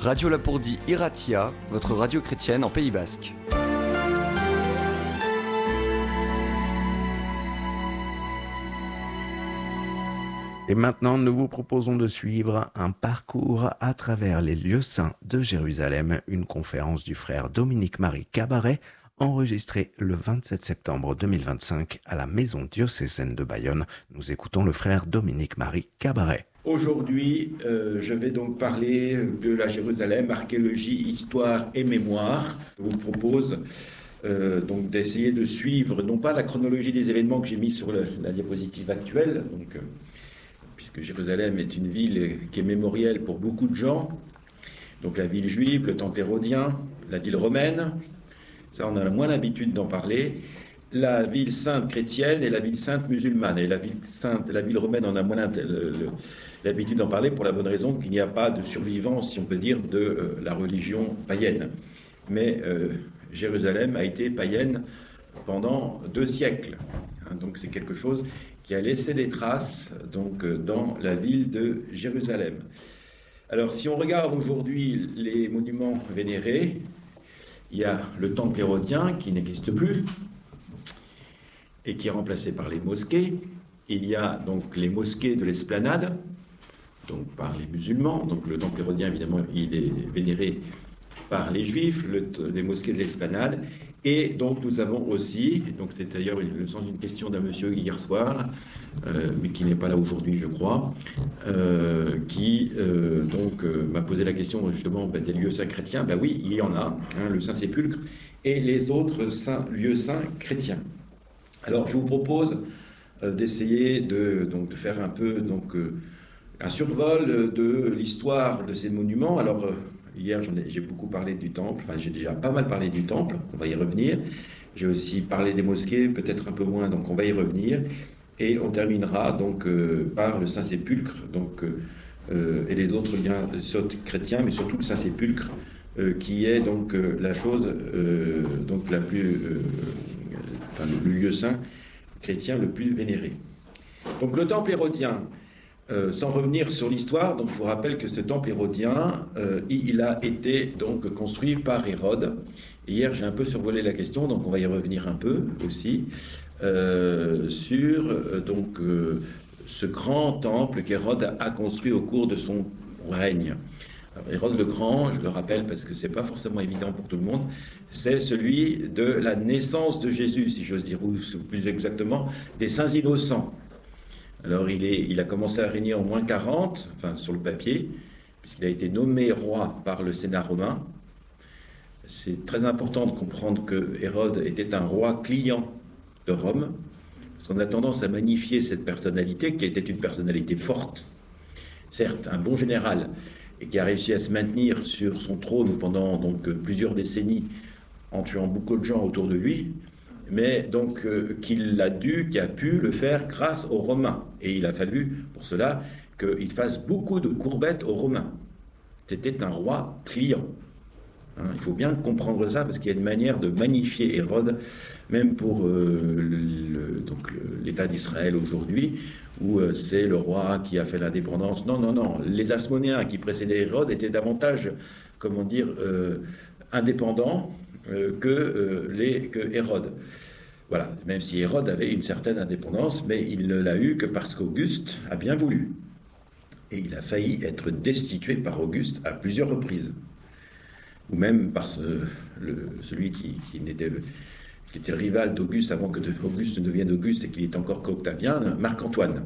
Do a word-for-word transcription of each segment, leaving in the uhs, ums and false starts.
Radio Lapourdie Iratia, votre radio chrétienne en Pays Basque. Et maintenant, nous vous proposons de suivre un parcours à travers les lieux saints de Jérusalem, une conférence du frère Dominique-Marie Cabaret, enregistrée le vingt-sept septembre deux mille vingt-cinq à la maison diocésaine de Bayonne. Nous écoutons le frère Dominique-Marie Cabaret. Aujourd'hui, euh, je vais donc parler de la Jérusalem, archéologie, histoire et mémoire. Je vous propose euh, donc d'essayer de suivre, non pas la chronologie des événements que j'ai mis sur le, la diapositive actuelle, donc, euh, puisque Jérusalem est une ville qui est mémorielle pour beaucoup de gens, donc la ville juive, le temple hérodien, la ville romaine, ça on a moins l'habitude d'en parler, la ville sainte chrétienne et la ville sainte musulmane. Et la ville sainte, la ville romaine, on a moins l'habitude d'en parler pour la bonne raison qu'il n'y a pas de survivance, si on peut dire, de euh, la religion païenne. Mais euh, Jérusalem a été païenne pendant deux siècles. Hein, donc c'est quelque chose qui a laissé des traces donc, euh, dans la ville de Jérusalem. Alors si on regarde aujourd'hui les monuments vénérés, il y a le temple hérodien qui n'existe plus et qui est remplacé par les mosquées. Il y a donc les mosquées de l'Esplanade, donc par les musulmans. Donc le temple hérodien, évidemment, il est vénéré par les juifs, le, les mosquées de l'Esplanade. Et donc nous avons aussi, donc c'est d'ailleurs le sens d'une question d'un monsieur hier soir, euh, mais qui n'est pas là aujourd'hui, je crois, euh, qui euh, donc euh, m'a posé la question justement ben, des lieux saints chrétiens. Ben oui, il y en a, hein, le Saint-Sépulcre et les autres saints, lieux saints chrétiens. Alors, je vous propose euh, d'essayer de, donc, de faire un peu donc, euh, un survol de l'histoire de ces monuments. Alors, euh, hier, j'en ai, j'ai beaucoup parlé du temple, enfin, j'ai déjà pas mal parlé du temple, on va y revenir. J'ai aussi parlé des mosquées, peut-être un peu moins, donc on va y revenir. Et on terminera donc euh, par le Saint-Sépulcre, donc, euh, et les autres liens chrétiens, mais surtout le Saint-Sépulcre, euh, qui est donc euh, la chose euh, donc, la plus... Euh, Enfin, le lieu saint chrétien le plus vénéré. Donc le temple hérodien, euh, sans revenir sur l'histoire, donc je vous rappelle que ce temple hérodien, euh, il a été donc construit par Hérode. Et hier j'ai un peu survolé la question, donc on va y revenir un peu aussi euh, sur euh, donc euh, ce grand temple qu'Hérode a construit au cours de son règne. Alors, Hérode le Grand, je le rappelle parce que c'est pas forcément évident pour tout le monde, c'est celui de la naissance de Jésus, si j'ose dire, ou plus exactement, des saints innocents. Alors il, est, il a commencé à régner en moins quarante, enfin sur le papier, puisqu'il a été nommé roi par le Sénat romain. C'est très important de comprendre que Hérode était un roi client de Rome, parce qu'on a tendance à magnifier cette personnalité, qui était une personnalité forte, certes un bon général, et qui a réussi à se maintenir sur son trône pendant donc plusieurs décennies en tuant beaucoup de gens autour de lui, mais donc euh, qu'il a dû, qu'il a pu le faire grâce aux Romains. Et il a fallu pour cela qu'il fasse beaucoup de courbettes aux Romains. C'était un roi client. Hein, il faut bien comprendre ça, parce qu'il y a une manière de magnifier Hérode, même pour euh, le, donc le, l'État d'Israël aujourd'hui, où euh, c'est le roi qui a fait l'indépendance. Non, non, non. Les Hasmonéens qui précédaient Hérode étaient davantage, comment dire, euh, indépendants euh, que, euh, les, que Hérode. Voilà. Même si Hérode avait une certaine indépendance, mais il ne l'a eu que parce qu'Auguste a bien voulu. Et il a failli être destitué par Auguste à plusieurs reprises. Ou même par ce, le, celui qui, qui, n'était, qui était le rival d'Auguste avant que de, Auguste ne devienne Auguste et qu'il est encore qu'Octavien, Marc-Antoine.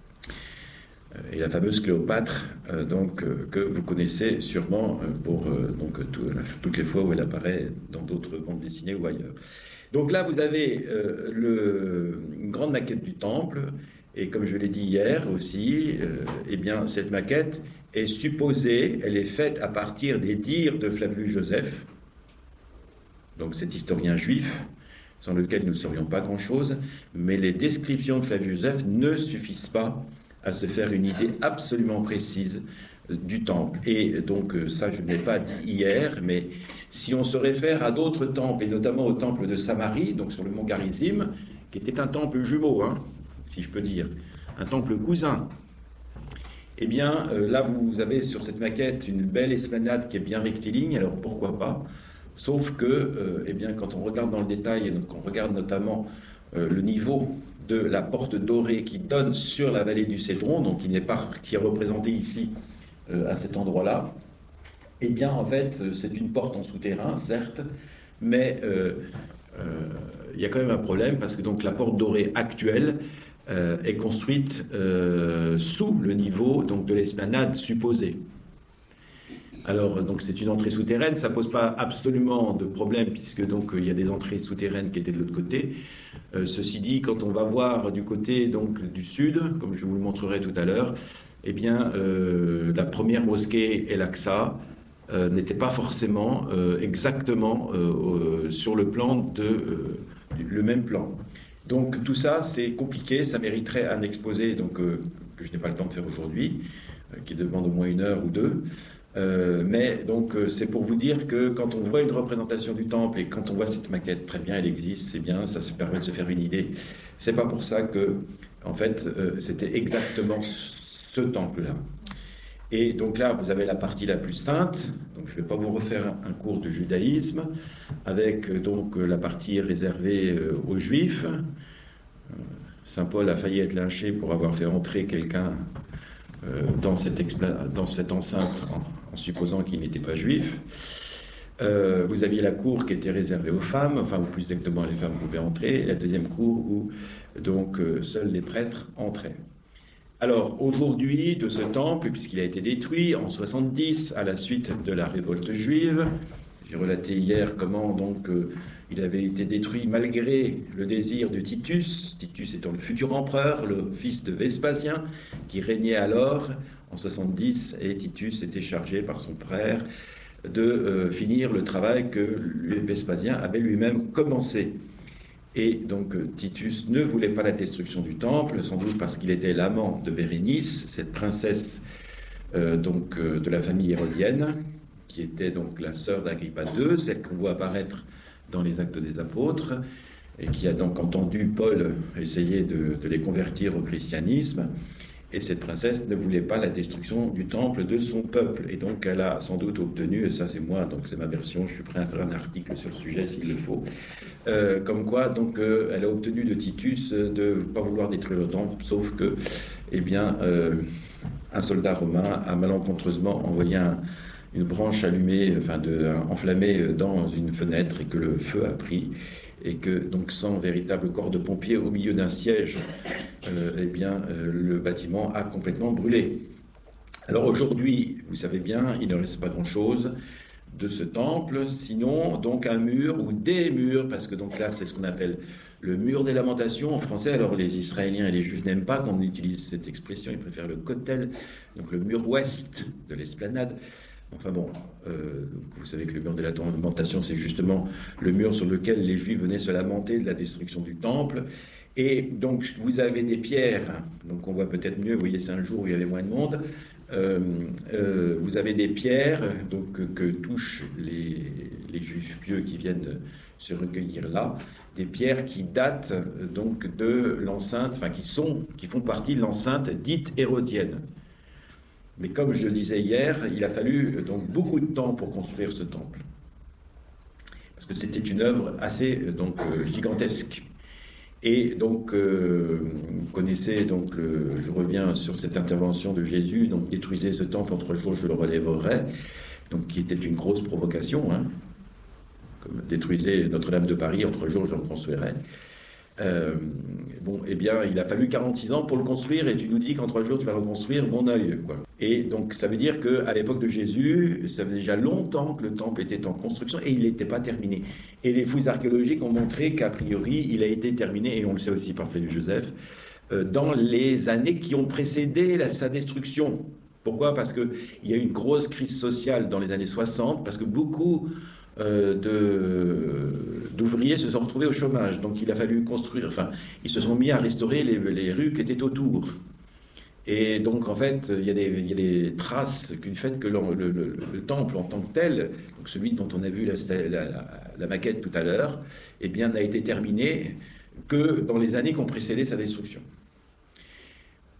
Et la fameuse Cléopâtre, euh, donc, euh, que vous connaissez sûrement euh, pour euh, donc, tout, toutes les fois où elle apparaît dans d'autres bandes dessinées ou ailleurs. Donc là, vous avez euh, le, une grande maquette du temple, et comme je l'ai dit hier aussi, euh, eh bien, cette maquette est supposée, elle est faite à partir des dires de Flavius Joseph, donc cet historien juif, sans lequel nous ne saurions pas grand-chose, mais les descriptions de Flavius Joseph ne suffisent pas à se faire une idée absolument précise du temple. Et donc ça, je ne l'ai pas dit hier, mais si on se réfère à d'autres temples, et notamment au temple de Samarie, donc sur le mont Garizim, qui était un temple jumeau, hein, si je peux dire, un temple cousin, Eh bien, euh, là, vous avez sur cette maquette une belle esplanade qui est bien rectiligne, alors pourquoi pas? Sauf que, euh, eh bien, quand on regarde dans le détail, et donc on regarde notamment euh, le niveau de la porte dorée qui donne sur la vallée du Cédron, donc qui n'est pas, qui est représentée ici euh, à cet endroit-là, eh bien, en fait, c'est une porte en souterrain, certes, mais euh, euh, il y a quand même un problème parce que donc la porte dorée actuelle euh, est construite euh, sous le niveau donc de l'esplanade supposée. Alors, donc c'est une entrée souterraine, ça pose pas absolument de problème puisque donc il y a des entrées souterraines qui étaient de l'autre côté. Euh, ceci dit, quand on va voir du côté donc du sud, comme je vous le montrerai tout à l'heure, eh bien euh, la première mosquée El Aqsa euh, n'était pas forcément euh, exactement euh, euh, sur le plan de euh, le même plan. Donc tout ça c'est compliqué, ça mériterait un exposé donc euh, que je n'ai pas le temps de faire aujourd'hui, euh, qui demande au moins une heure ou deux. Euh, mais donc euh, c'est pour vous dire que quand on voit une représentation du temple et quand on voit cette maquette, très bien, elle existe, c'est bien, ça se permet de se faire une idée. C'est pas pour ça que, en fait, euh, c'était exactement ce temple-là. Et donc là, vous avez la partie la plus sainte. Donc je ne vais pas vous refaire un cours de judaïsme avec euh, donc la partie réservée euh, aux Juifs. Euh, Saint Paul a failli être lynché pour avoir fait entrer quelqu'un euh, dans cette, expla- dans cette enceinte en, en supposant qu'il n'était pas juif. Euh, vous aviez la cour qui était réservée aux femmes, enfin ou plus exactement les femmes pouvaient entrer, et la deuxième cour où donc euh, seuls les prêtres entraient. Alors aujourd'hui, de ce temple, puisqu'il a été détruit en soixante-dix à la suite de la révolte juive, j'ai relaté hier comment donc euh, il avait été détruit malgré le désir de Titus, Titus étant le futur empereur, le fils de Vespasien, qui régnait alors en soixante-dix, et Titus était chargé par son frère de euh, finir le travail que Vespasien avait lui-même commencé. Et donc Titus ne voulait pas la destruction du temple, sans doute parce qu'il était l'amant de Bérénice, cette princesse euh, donc, euh, de la famille hérodienne, qui était donc la sœur d'Agrippa deux, celle qu'on voit apparaître dans les Actes des Apôtres, et qui a donc entendu Paul essayer de, de les convertir au christianisme. Et cette princesse ne voulait pas la destruction du temple de son peuple. Et donc elle a sans doute obtenu, et ça c'est moi, donc c'est ma version, je suis prêt à faire un article sur le sujet s'il le faut, euh, comme quoi donc euh, elle a obtenu de Titus euh, de ne pas vouloir détruire le temple, sauf que, eh bien, euh, un soldat romain a malencontreusement envoyé un, une branche allumée, enfin de, un, enflammée dans une fenêtre et que le feu a pris. Et que, donc, sans véritable corps de pompiers, au milieu d'un siège, euh, eh bien, euh, le bâtiment a complètement brûlé. Alors aujourd'hui, vous savez bien, il ne reste pas grand-chose de ce temple, sinon donc un mur ou des murs, parce que donc là, c'est ce qu'on appelle le mur des lamentations en français. Alors les Israéliens et les Juifs n'aiment pas qu'on utilise cette expression, ils préfèrent le kotel, donc le mur ouest de l'esplanade. Enfin bon, euh, vous savez que le mur de la lamentation, c'est justement le mur sur lequel les Juifs venaient se lamenter de la destruction du temple. Et donc, vous avez des pierres, donc on voit peut-être mieux, vous voyez, c'est un jour où il y avait moins de monde. Euh, euh, vous avez des pierres donc, que, que touchent les, les Juifs pieux qui viennent se recueillir là, des pierres qui datent donc de l'enceinte, enfin qui sont, qui font partie de l'enceinte dite hérodienne. Mais comme je le disais hier, il a fallu donc beaucoup de temps pour construire ce temple. Parce que c'était une œuvre assez donc, euh, gigantesque. Et donc, euh, vous connaissez, donc, le, je reviens sur cette intervention de Jésus, donc détruisez ce temple, en trois jours je le relèverai, donc qui était une grosse provocation, hein, comme détruisez Notre-Dame de Paris, en trois jours je le reconstruirai. Euh, bon, eh bien, il a fallu quarante-six ans pour le construire, et tu nous dis qu'en trois jours tu vas reconstruire mon œil, quoi. Et donc, ça veut dire qu'à l'époque de Jésus, ça fait déjà longtemps que le temple était en construction et il n'était pas terminé. Et les fouilles archéologiques ont montré qu'a priori, il a été terminé, et on le sait aussi par Flavius Joseph, euh, dans les années qui ont précédé la, sa destruction. Pourquoi ? Parce qu'il y a eu une grosse crise sociale dans les années soixante, parce que beaucoup euh, de, d'ouvriers se sont retrouvés au chômage. Donc, il a fallu construire, enfin, ils se sont mis à restaurer les, les rues qui étaient autour. Et donc, en fait, il y a des, il y a des traces du fait que le, le, le, le temple en tant que tel, donc celui dont on a vu la, la, la maquette tout à l'heure, eh bien, n'a été terminé que dans les années qui ont précédé sa destruction.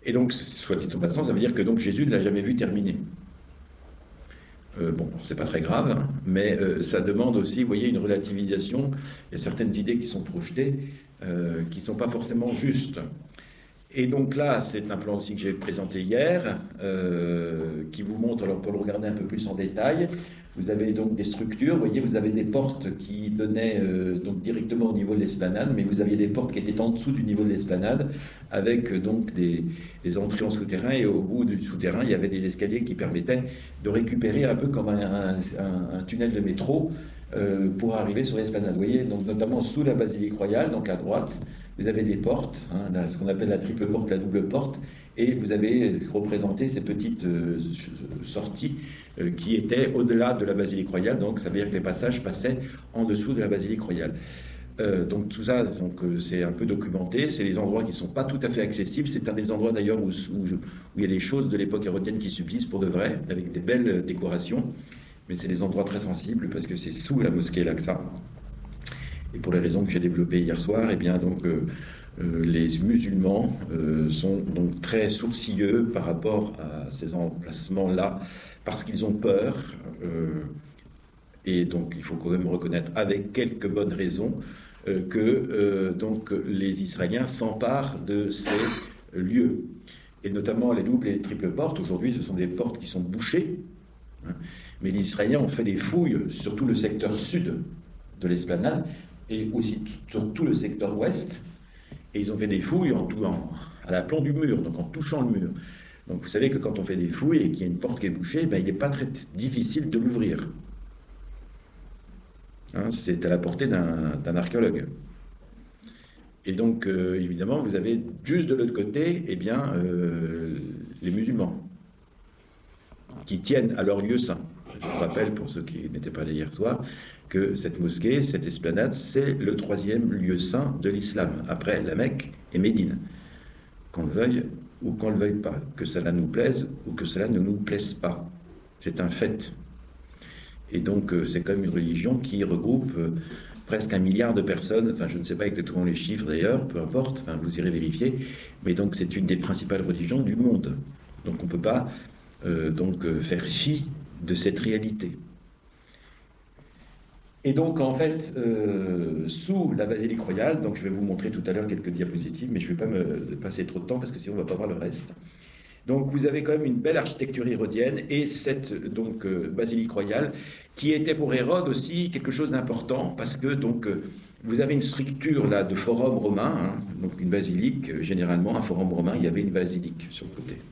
Et donc, soit dit en passant, ça veut dire que donc Jésus ne l'a jamais vu terminer. Euh, bon, c'est pas très grave, hein, mais euh, ça demande aussi, vous voyez, une relativisation. Il y a certaines idées qui sont projetées, euh, qui ne sont pas forcément justes. Et donc là, c'est un plan aussi que j'ai présenté hier, euh, qui vous montre, alors pour le regarder un peu plus en détail, vous avez donc des structures, vous voyez, vous avez des portes qui donnaient euh, donc directement au niveau de l'esplanade, mais vous aviez des portes qui étaient en dessous du niveau de l'esplanade, avec euh, donc des, des entrées en souterrain, et au bout du souterrain, il y avait des escaliers qui permettaient de récupérer un peu comme un, un, un, un tunnel de métro euh, pour arriver sur l'esplanade. Vous voyez, donc notamment sous la basilique royale, donc à droite, vous avez des portes, hein, là, ce qu'on appelle la triple porte, la double porte, et vous avez représenté ces petites euh, sorties euh, qui étaient au-delà de la basilique royale, donc ça veut dire que les passages passaient en dessous de la basilique royale. Euh, donc tout ça, donc, euh, c'est un peu documenté, c'est des endroits qui ne sont pas tout à fait accessibles, c'est un des endroits d'ailleurs où, où, où il y a des choses de l'époque hérodienne qui subsistent pour de vrai, avec des belles décorations, mais c'est des endroits très sensibles parce que c'est sous la mosquée Al-Aqsa. Et pour les raisons que j'ai développées hier soir, eh bien donc euh, euh, les musulmans euh, sont donc très sourcilleux par rapport à ces emplacements-là, parce qu'ils ont peur. Euh, et donc il faut quand même reconnaître, avec quelques bonnes raisons, euh, que euh, donc les Israéliens s'emparent de ces lieux. Et notamment les doubles et les triples portes. Aujourd'hui, ce sont des portes qui sont bouchées. Hein, mais les Israéliens ont fait des fouilles sur tout le secteur sud de l'esplanade, et aussi sur tout le secteur ouest, et ils ont fait des fouilles en tout, en, à l'aplomb du mur, donc en touchant le mur. Donc vous savez que quand on fait des fouilles et qu'il y a une porte qui est bouchée, ben, il n'est pas très difficile de l'ouvrir. Hein, c'est à la portée d'un, d'un archéologue. Et donc, euh, évidemment, vous avez juste de l'autre côté, eh bien, euh, les musulmans, qui tiennent à leur lieu saint. Je vous rappelle, pour ceux qui n'étaient pas là hier soir, que cette mosquée, cette esplanade, c'est le troisième lieu saint de l'islam, après la Mecque et Médine. Qu'on le veuille ou qu'on ne le veuille pas, que cela nous plaise ou que cela ne nous plaise pas. C'est un fait. Et donc, c'est comme une religion qui regroupe presque un milliard de personnes, enfin je ne sais pas exactement les chiffres d'ailleurs, peu importe, enfin, vous irez vérifier, mais donc c'est une des principales religions du monde. Donc on ne peut pas euh, donc, faire fi de cette réalité. Et donc, en fait, euh, sous la basilique royale, donc je vais vous montrer tout à l'heure quelques diapositives, mais je ne vais pas me passer trop de temps parce que sinon on ne va pas voir le reste. Donc, vous avez quand même une belle architecture hérodienne et cette donc, euh, basilique royale qui était pour Hérode aussi quelque chose d'important parce que donc, euh, vous avez une structure là de forum romain, hein, donc une basilique, euh, généralement un forum romain, il y avait une basilique sur le côté.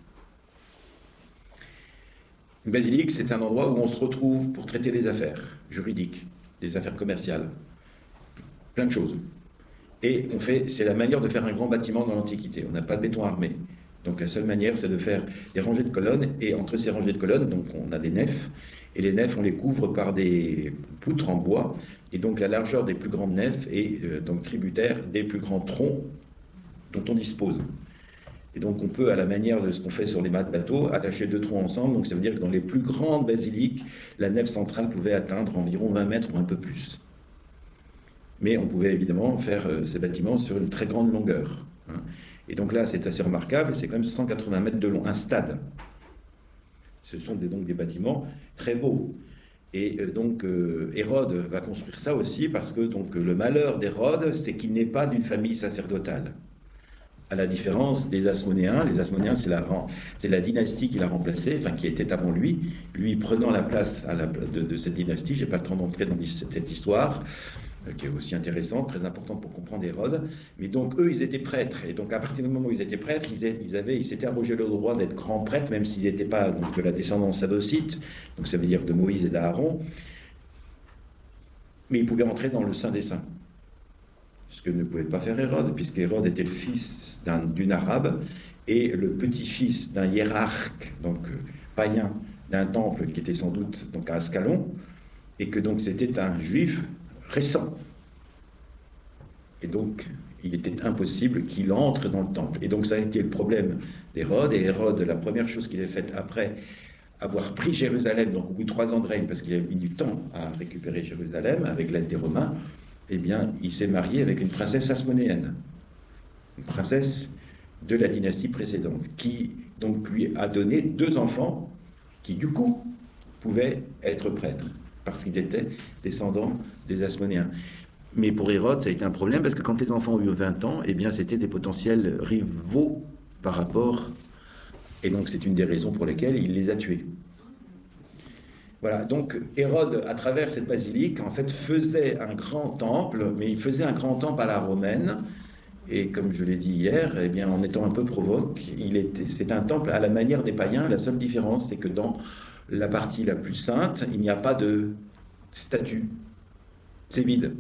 Une basilique, c'est un endroit où on se retrouve pour traiter des affaires juridiques, des affaires commerciales, plein de choses. Et on fait, c'est la manière de faire un grand bâtiment dans l'Antiquité. On n'a pas de béton armé. Donc la seule manière, c'est de faire des rangées de colonnes. Et entre ces rangées de colonnes, donc on a des nefs. Et les nefs, on les couvre par des poutres en bois. Et donc la largeur des plus grandes nefs est euh, donc tributaire des plus grands troncs dont on dispose. Et donc on peut, à la manière de ce qu'on fait sur les mâts de bateau, attacher deux troncs ensemble. Donc ça veut dire que dans les plus grandes basiliques, la nef centrale pouvait atteindre environ vingt mètres ou un peu plus. Mais on pouvait évidemment faire euh, ces bâtiments sur une très grande longueur. Hein. Et donc là, c'est assez remarquable, c'est quand même cent quatre-vingts mètres de long, un stade. Ce sont des, donc des bâtiments très beaux. Et euh, donc euh, Hérode va construire ça aussi parce que donc, le malheur d'Hérode, c'est qu'il n'est pas d'une famille sacerdotale. À la différence des Asmonéens, les Asmonéens, c'est la, c'est la dynastie qu'il a remplacée, enfin qui était avant lui, lui prenant la place à la, de, de cette dynastie. Je n'ai pas le temps d'entrer dans cette histoire, euh, qui est aussi intéressante, très importante pour comprendre Hérode. Mais donc eux, ils étaient prêtres, et donc à partir du moment où ils étaient prêtres, ils, ils avaient, ils s'étaient arrogé le droit d'être grands prêtres, même s'ils n'étaient pas donc, de la descendance sadocyte, donc ça veut dire de Moïse et d'Aaron, mais ils pouvaient entrer dans le Saint des Saints. Ce que ne pouvait pas faire Hérode, puisqu'Hérode était le fils d'un, d'une arabe et le petit-fils d'un hiérarque, donc euh, païen, d'un temple qui était sans doute donc à Ascalon, et que donc c'était un juif récent. Et donc il était impossible qu'il entre dans le temple. Et donc ça a été le problème d'Hérode, et Hérode, la première chose qu'il a faite après avoir pris Jérusalem, donc au bout de trois ans de règne, parce qu'il a mis du temps à récupérer Jérusalem avec l'aide des Romains, eh bien, il s'est marié avec une princesse asmonéenne. Une princesse de la dynastie précédente, qui donc lui a donné deux enfants qui du coup pouvaient être prêtres, parce qu'ils étaient descendants des Hasmonéens. Mais pour Hérode, ça a été un problème, parce que quand les enfants ont eu vingt ans, eh bien c'était des potentiels rivaux par rapport, et donc c'est une des raisons pour lesquelles il les a tués. Voilà, donc Hérode, à travers cette basilique, en fait, faisait un grand temple, mais il faisait un grand temple à la romaine, et comme je l'ai dit hier, eh bien, en étant un peu provoque, il était, c'est un temple à la manière des païens. La seule différence, c'est que dans la partie la plus sainte, il n'y a pas de statue. C'est vide.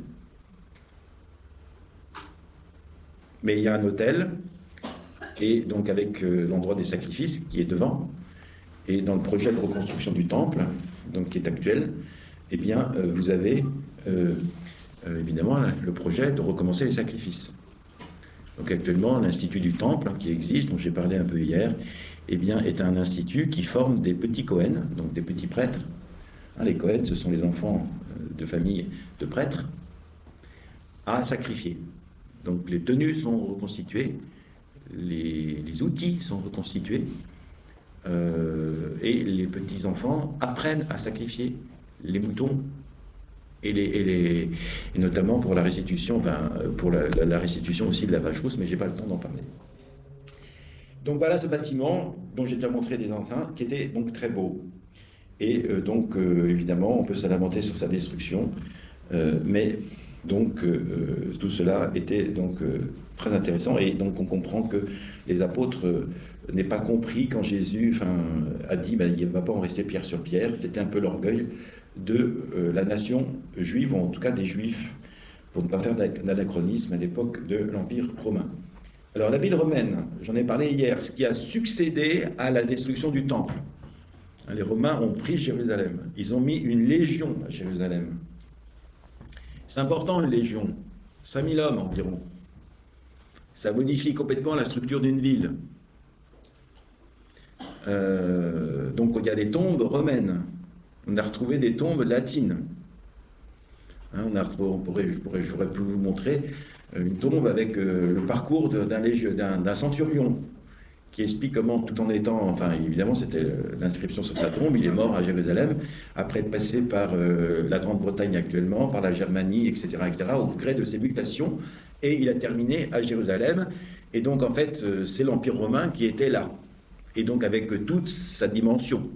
Mais il y a un autel, et donc avec euh, l'endroit des sacrifices qui est devant, et dans le projet de reconstruction du temple, donc qui est actuel, eh bien, euh, vous avez euh, euh, évidemment le projet de recommencer les sacrifices. Donc actuellement, l'Institut du Temple, hein, qui existe, dont j'ai parlé un peu hier, eh bien, est un institut qui forme des petits Cohen, donc des petits prêtres. Hein, les Cohen, ce sont les enfants de famille de prêtres, à sacrifier. Donc les tenues sont reconstituées, les, les outils sont reconstitués, euh, et les petits-enfants apprennent à sacrifier les moutons, et, les, et, les, et notamment pour la restitution, ben, pour la, la, la restitution aussi de la vache rousse, mais je n'ai pas le temps d'en parler. Donc voilà ce bâtiment dont j'ai déjà montré des empreintes, qui était donc très beau. Et euh, donc euh, évidemment, on peut se lamenter sur sa destruction, euh, mais donc euh, tout cela était donc euh, très intéressant, et donc on comprend que les apôtres euh, n'aient pas compris quand Jésus enfin, a dit ben, il ne va pas en rester pierre sur pierre. C'était un peu l'orgueil de euh, la nation juive, ou en tout cas des juifs, pour ne pas faire d'anachronisme à l'époque de l'Empire romain. Alors la ville romaine, j'en ai parlé hier, ce qui a succédé à la destruction du temple. Les Romains ont pris Jérusalem, ils ont mis une légion à Jérusalem. C'est important, une légion, cinq mille hommes environ. Ça modifie complètement la structure d'une ville. Euh, donc il y a des tombes romaines. On a retrouvé des tombes latines. Hein, on a retrouvé, on pourrait, je pourrais, j'aurais pu vous montrer une tombe avec euh, le parcours de, d'un, légion, d'un, d'un centurion, qui explique comment, tout en étant, enfin évidemment c'était l'inscription sur sa tombe, il est mort à Jérusalem, après être passé par euh, la Grande-Bretagne actuellement, par la Germanie, et cetera, et cetera, au gré de ses mutations, et il a terminé à Jérusalem, et donc en fait euh, c'est l'Empire romain qui était là, et donc avec toute sa dimension.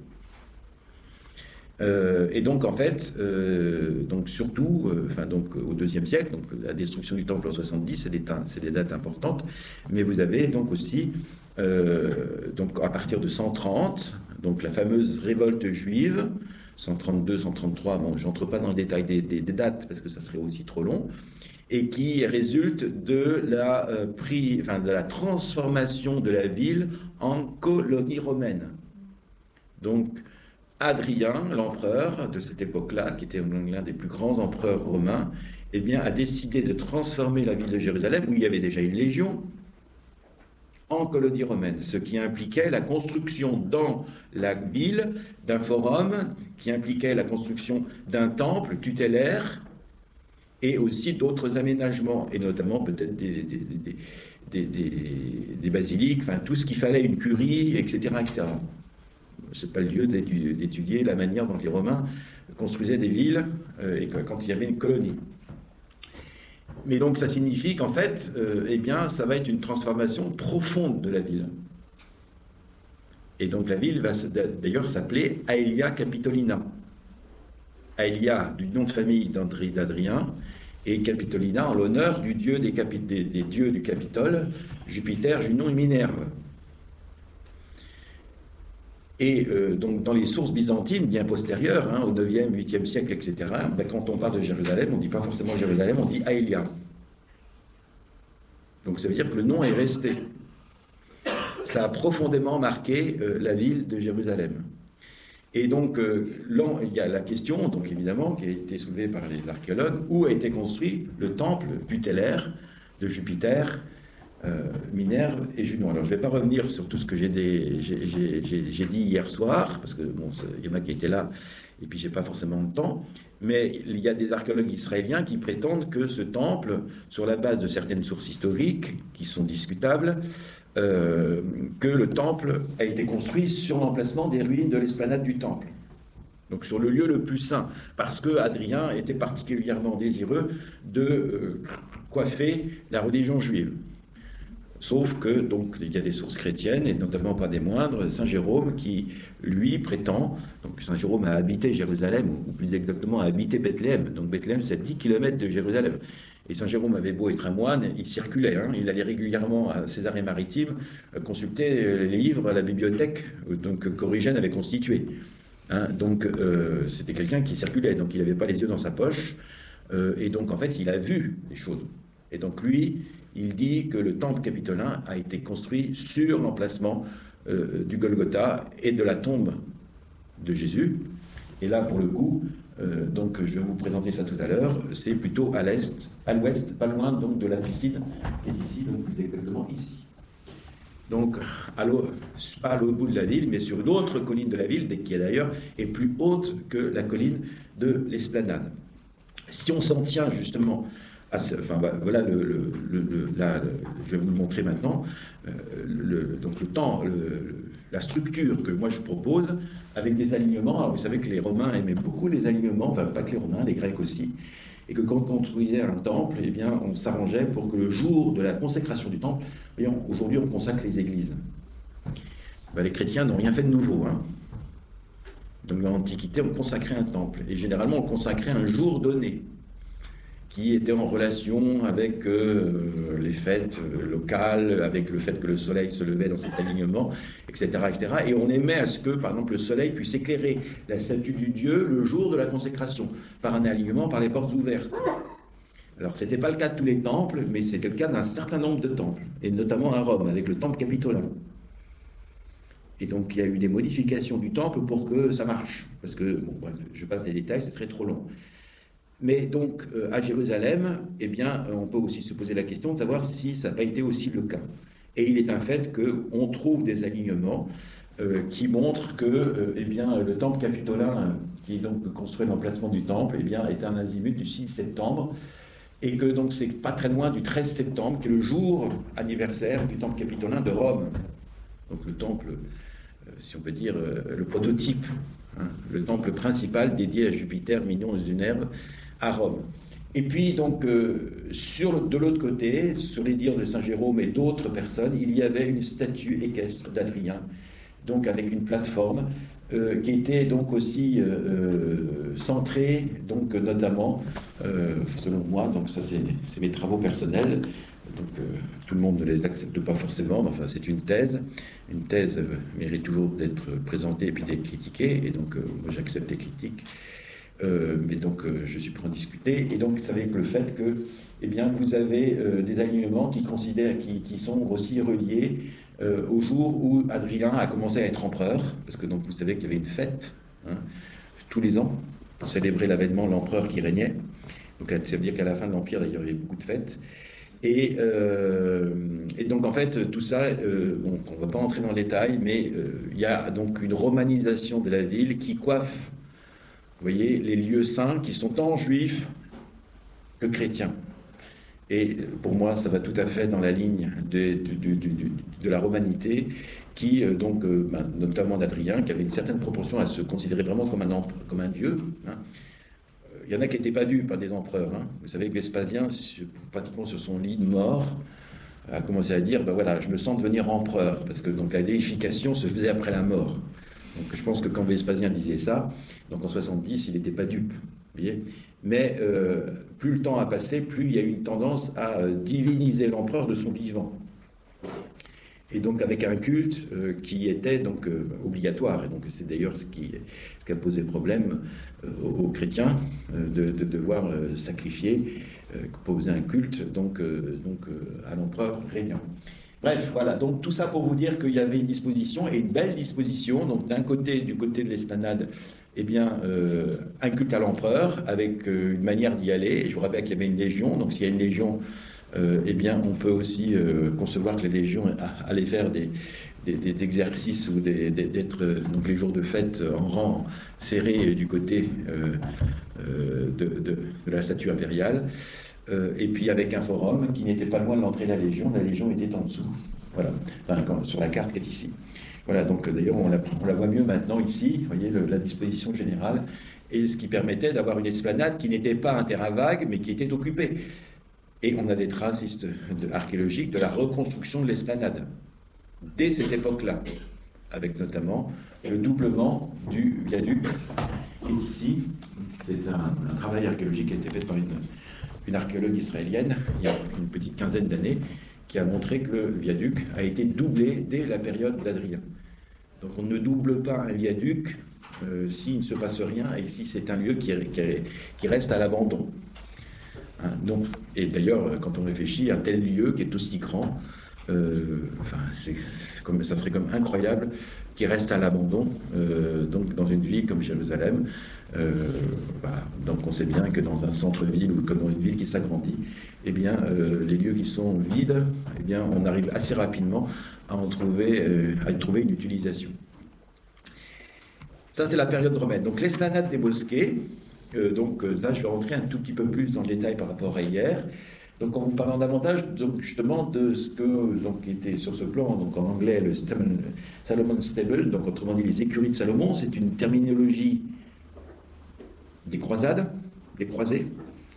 Euh, et donc en fait, euh, donc surtout, euh, enfin donc au deuxième siècle, donc la destruction du temple en soixante-dix, c'est des, c'est des dates importantes, mais vous avez donc aussi, euh, donc à partir de cent trente, donc la fameuse révolte juive, cent trente-deux, cent trente-trois, bon, j'entre pas dans le détail des, des, des dates parce que ça serait aussi trop long, et qui résulte de la euh, pris, enfin de la transformation de la ville en colonie romaine. Donc Hadrien, l'empereur de cette époque-là, qui était l'un des plus grands empereurs romains, eh bien, a décidé de transformer la ville de Jérusalem, où il y avait déjà une légion, en colonie romaine, ce qui impliquait la construction dans la ville d'un forum, qui impliquait la construction d'un temple tutélaire, et aussi d'autres aménagements, et notamment peut-être des, des, des, des, des, des basiliques, enfin tout ce qu'il fallait, une curie, et cetera, et cetera. Ce n'est pas le lieu d'étudier la manière dont les Romains construisaient des villes euh, et quand il y avait une colonie. Mais donc ça signifie qu'en fait, euh, eh bien, ça va être une transformation profonde de la ville. Et donc la ville va d'ailleurs s'appeler Aelia Capitolina. Aelia du nom de famille d'Adrien, et Capitolina en l'honneur du dieu des, capi des, des dieux du Capitole, Jupiter, Junon et Minerve. Et euh, donc dans les sources byzantines bien postérieures, hein, au neuvième, huitième siècle, et cetera, ben, quand on parle de Jérusalem, on ne dit pas forcément Jérusalem, on dit Aelia. Donc ça veut dire que le nom est resté. Ça a profondément marqué euh, la ville de Jérusalem. Et donc euh, là, il y a la question, donc évidemment, qui a été soulevée par les archéologues, où a été construit le temple tutélaire de Jupiter, Euh, Minerve et Junon. Alors je ne vais pas revenir sur tout ce que j'ai dit hier soir, parce que bon, il y en a qui étaient là, et puis je n'ai pas forcément le temps, mais il y a des archéologues israéliens qui prétendent que ce temple, sur la base de certaines sources historiques, qui sont discutables, euh, que le temple a été construit sur l'emplacement des ruines de l'esplanade du temple. Donc sur le lieu le plus saint, parce que Hadrien était particulièrement désireux de euh, coiffer la religion juive. Sauf que, donc, il y a des sources chrétiennes, et notamment pas des moindres, Saint Jérôme, qui, lui, prétend, donc Saint Jérôme a habité Jérusalem, ou plus exactement a habité Bethléem. Donc Bethléem, c'est à dix kilomètres de Jérusalem. Et Saint Jérôme avait beau être un moine, il circulait, hein, il allait régulièrement à Césarée-Maritime euh, consulter les livres à la bibliothèque euh, donc, qu'Origène avait constituée. Hein, donc euh, c'était quelqu'un qui circulait, donc il n'avait pas les yeux dans sa poche, euh, et donc en fait il a vu les choses. Et donc lui, il dit que le temple capitolin a été construit sur l'emplacement euh, du Golgotha et de la tombe de Jésus. Et là, pour le coup, euh, donc je vais vous présenter ça tout à l'heure, c'est plutôt à l'est, à l'ouest, pas loin donc de la piscine, qui est ici, donc plus exactement ici. Donc, à pas à l'autre bout de la ville, mais sur une autre colline de la ville, qui est d'ailleurs est plus haute que la colline de l'Esplanade. Si on s'en tient justement à ce, enfin voilà, le, le, le, la, le, je vais vous le montrer maintenant. Euh, le, donc le temps, le, la structure que moi je propose, avec des alignements. Alors vous savez que les Romains aimaient beaucoup les alignements, enfin pas que les Romains, les Grecs aussi. Et que quand on construisait un temple, eh bien, on s'arrangeait pour que le jour de la consécration du temple, voyons, aujourd'hui on consacre les églises. Ben, les chrétiens n'ont rien fait de nouveau. Hein. Donc dans l'Antiquité, on consacrait un temple. Et généralement, on consacrait un jour donné, qui était en relation avec euh, les fêtes euh, locales, avec le fait que le soleil se levait dans cet alignement, et cetera, et cetera. Et on aimait à ce que, par exemple, le soleil puisse éclairer la statue du Dieu le jour de la consécration, par un alignement, par les portes ouvertes. Alors, ce n'était pas le cas de tous les temples, mais c'était le cas d'un certain nombre de temples, et notamment à Rome, avec le temple capitolin. Et donc, il y a eu des modifications du temple pour que ça marche. Parce que, bon, bref, je passe les détails, ce serait trop long. Mais donc, euh, à Jérusalem, eh bien, on peut aussi se poser la question de savoir si ça n'a pas été aussi le cas. Et il est un fait qu'on trouve des alignements euh, qui montrent que euh, eh bien, le temple capitolin, qui est donc construit l'emplacement du temple, eh bien, est un azimut du six septembre, et que donc c'est pas très loin du treize septembre, qui est le jour anniversaire du temple capitolin de Rome. Donc le temple, euh, si on peut dire, euh, le prototype, hein, le temple principal dédié à Jupiter, Minos, Zunerbe, à Rome. Et puis, donc, euh, sur, de l'autre côté, sur les dires de Saint Jérôme et d'autres personnes, il y avait une statue équestre d'Adrien, donc avec une plateforme, euh, qui était donc aussi euh, euh, centrée, donc notamment, euh, selon moi, donc ça c'est, c'est mes travaux personnels, donc euh, tout le monde ne les accepte pas forcément, mais enfin c'est une thèse. Une thèse euh, mérite toujours d'être présentée et puis d'être critiquée, et donc euh, moi j'accepte les critiques. Euh, mais donc euh, je suis prêt à en discuter. Et donc, vous savez que le fait que, eh bien, vous avez euh, des alignements qui considèrent, qui, qui sont aussi reliés euh, au jour où Hadrien a commencé à être empereur, parce que donc vous savez qu'il y avait une fête hein, tous les ans pour célébrer l'avènement de l'empereur qui régnait. Donc ça veut dire qu'à la fin de l'empire, d'ailleurs, il y avait beaucoup de fêtes. Et, euh, et donc en fait tout ça, euh, bon, on ne va pas entrer dans le détail, mais euh, il y a donc une romanisation de la ville qui coiffe, vous voyez, les lieux saints qui sont tant juifs que chrétiens. Et pour moi, ça va tout à fait dans la ligne de, de, de, de, de la romanité, qui, donc, euh, ben, notamment d'Adrien, qui avait une certaine proportion à se considérer vraiment comme un, comme un dieu. Hein. Il y en a qui n'étaient pas dupes par des empereurs. Hein. Vous savez que Vespasien, pratiquement sur son lit de mort, a commencé à dire, ben voilà, je me sens devenir empereur, parce que donc, la déification se faisait après la mort. Donc je pense que quand Vespasien disait ça, donc en soixante-dix, il n'était pas dupe. Vous voyez, mais euh, plus le temps a passé, plus il y a eu une tendance à euh, diviniser l'empereur de son vivant. Et donc avec un culte euh, qui était donc euh, obligatoire. Et donc c'est d'ailleurs ce qui, ce qui a posé problème euh, aux, aux chrétiens euh, de, de devoir euh, sacrifier, euh, poser un culte donc, euh, donc euh, à l'empereur régnant. Bref, voilà, donc tout ça pour vous dire qu'il y avait une disposition, et une belle disposition, donc d'un côté, du côté de l'esplanade, eh bien, euh, un culte à l'empereur, avec euh, une manière d'y aller, et je vous rappelle qu'il y avait une légion, donc s'il y a une légion, euh, eh bien, on peut aussi euh, concevoir que les légions allaient faire des, des, des exercices, ou des, des, d'être, donc les jours de fête, en rang serré du côté euh, euh, de, de, de la statue impériale, euh, et puis avec un forum qui n'était pas loin de l'entrée de la Légion. La Légion était en dessous, voilà, enfin, quand, sur la carte qui est ici. Voilà, donc d'ailleurs on la, on la voit mieux maintenant ici, vous voyez le, la disposition générale, et ce qui permettait d'avoir une esplanade qui n'était pas un terrain vague, mais qui était occupée. Et on a des traces archéologiques de la reconstruction de l'esplanade, dès cette époque-là, avec notamment le doublement du viaduc qui est ici. C'est un, un travail archéologique qui a été fait par une, une archéologue israélienne il y a une petite quinzaine d'années, qui a montré que le viaduc a été doublé dès la période d'Adrien. Donc on ne double pas un viaduc euh, s'il ne se passe rien et si c'est un lieu qui, qui, qui reste à l'abandon. Hein, donc, et d'ailleurs, quand on réfléchit à un tel lieu qui est aussi grand, euh, enfin, c'est, c'est comme, ça serait comme incroyable qu'il reste à l'abandon euh, donc dans une ville comme Jérusalem. Euh, voilà. Donc on sait bien que dans un centre-ville ou comme dans une ville qui s'agrandit, eh bien, euh, les lieux qui sont vides, eh bien, on arrive assez rapidement à en trouver, euh, à y trouver une utilisation. Ça, c'est la période romaine. Donc l'esplanade des mosquées, euh, donc euh, là, je vais rentrer un tout petit peu plus dans le détail par rapport à hier. Donc en vous parlant davantage, donc, justement, de ce que donc, était sur ce plan, donc en anglais, le Solomon Stable, donc autrement dit les écuries de Salomon, c'est une terminologie des croisades, des croisés,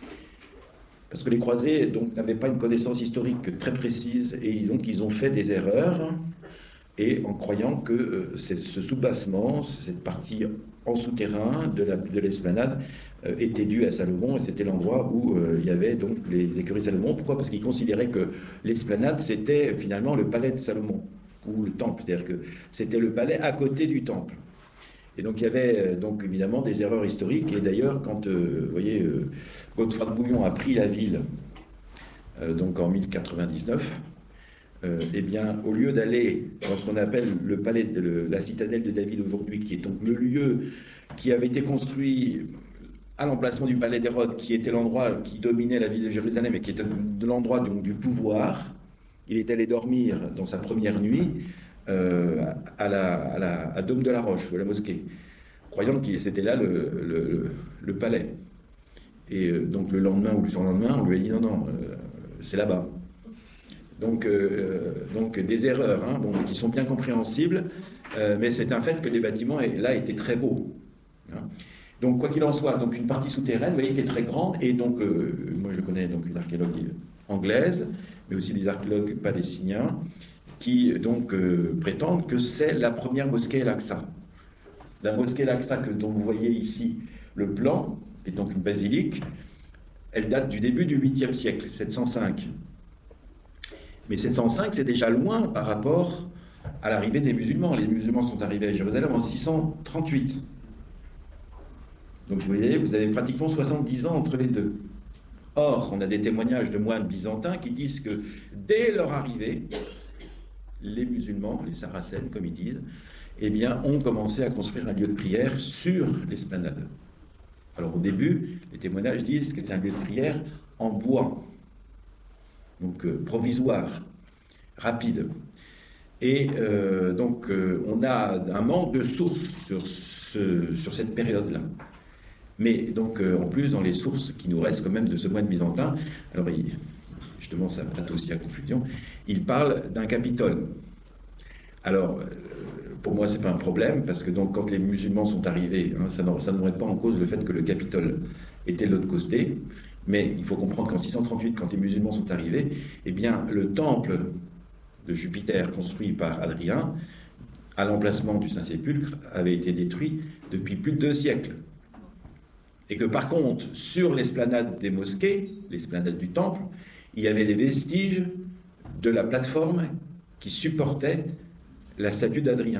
parce que les croisés donc n'avaient pas une connaissance historique très précise et donc ils ont fait des erreurs et en croyant que euh, c'est, ce soubassement, cette partie en souterrain de, la, de l'esplanade euh, était due à Salomon et c'était l'endroit où euh, il y avait donc les écuries de Salomon. Pourquoi ? Parce qu'ils considéraient que l'esplanade c'était finalement le palais de Salomon ou le temple, c'est-à-dire que c'était le palais à côté du temple. Et donc il y avait donc évidemment des erreurs historiques. Et d'ailleurs, quand euh, vous voyez, euh, Godefroy de Bouillon a pris la ville, euh, donc en mille quatre-vingt-dix-neuf, euh, eh bien, au lieu d'aller dans ce qu'on appelle le palais de le, la citadelle de David aujourd'hui, qui est donc le lieu qui avait été construit à l'emplacement du palais d'Hérode, qui était l'endroit qui dominait la ville de Jérusalem et qui était de l'endroit donc, du pouvoir, il est allé dormir dans sa première nuit. Euh, à, la, à, la, à Dôme de la Roche, ou à la mosquée, croyant que c'était là le, le, le palais. Et euh, donc le lendemain ou le surlendemain, on lui a dit non, non, euh, c'est là-bas. Donc, euh, donc des erreurs hein, bon, qui sont bien compréhensibles, euh, mais c'est un fait que les bâtiments là étaient très beaux. Hein. Donc quoi qu'il en soit, donc une partie souterraine, vous voyez, qui est très grande, et donc euh, moi je connais donc une archéologue anglaise, mais aussi des archéologues palestiniens, qui donc euh, prétendent que c'est la première mosquée Al-Aqsa. La mosquée Al-Aqsa que, dont vous voyez ici le plan, qui est donc une basilique, elle date du début du huitième siècle, sept cent cinq. Mais sept cent cinq, c'est déjà loin par rapport à l'arrivée des musulmans. Les musulmans sont arrivés à Jérusalem en six cent trente-huit. Donc vous voyez, vous avez pratiquement soixante-dix ans entre les deux. Or, on a des témoignages de moines byzantins qui disent que dès leur arrivée, les musulmans, les sarracènes, comme ils disent, eh bien, ont commencé à construire un lieu de prière sur l'esplanade. Alors, au début, les témoignages disent que c'est un lieu de prière en bois, donc euh, provisoire, rapide. Et euh, donc, euh, on a un manque de sources sur, ce, sur cette période-là. Mais donc, euh, en plus, dans les sources qui nous restent quand même de ce moine byzantin, alors il... justement, ça prête aussi à confusion, il parle d'un Capitole. Alors, pour moi, ce n'est pas un problème, parce que donc, quand les musulmans sont arrivés, hein, ça, ne, ça ne remet pas en cause le fait que le Capitole était de l'autre côté, mais il faut comprendre qu'en six cent trente-huit, quand les musulmans sont arrivés, eh bien, le temple de Jupiter, construit par Hadrien, à l'emplacement du Saint-Sépulcre, avait été détruit depuis plus de deux siècles. Et que par contre, sur l'esplanade des mosquées, l'esplanade du temple, il y avait des vestiges de la plateforme qui supportait la statue d'Adrien.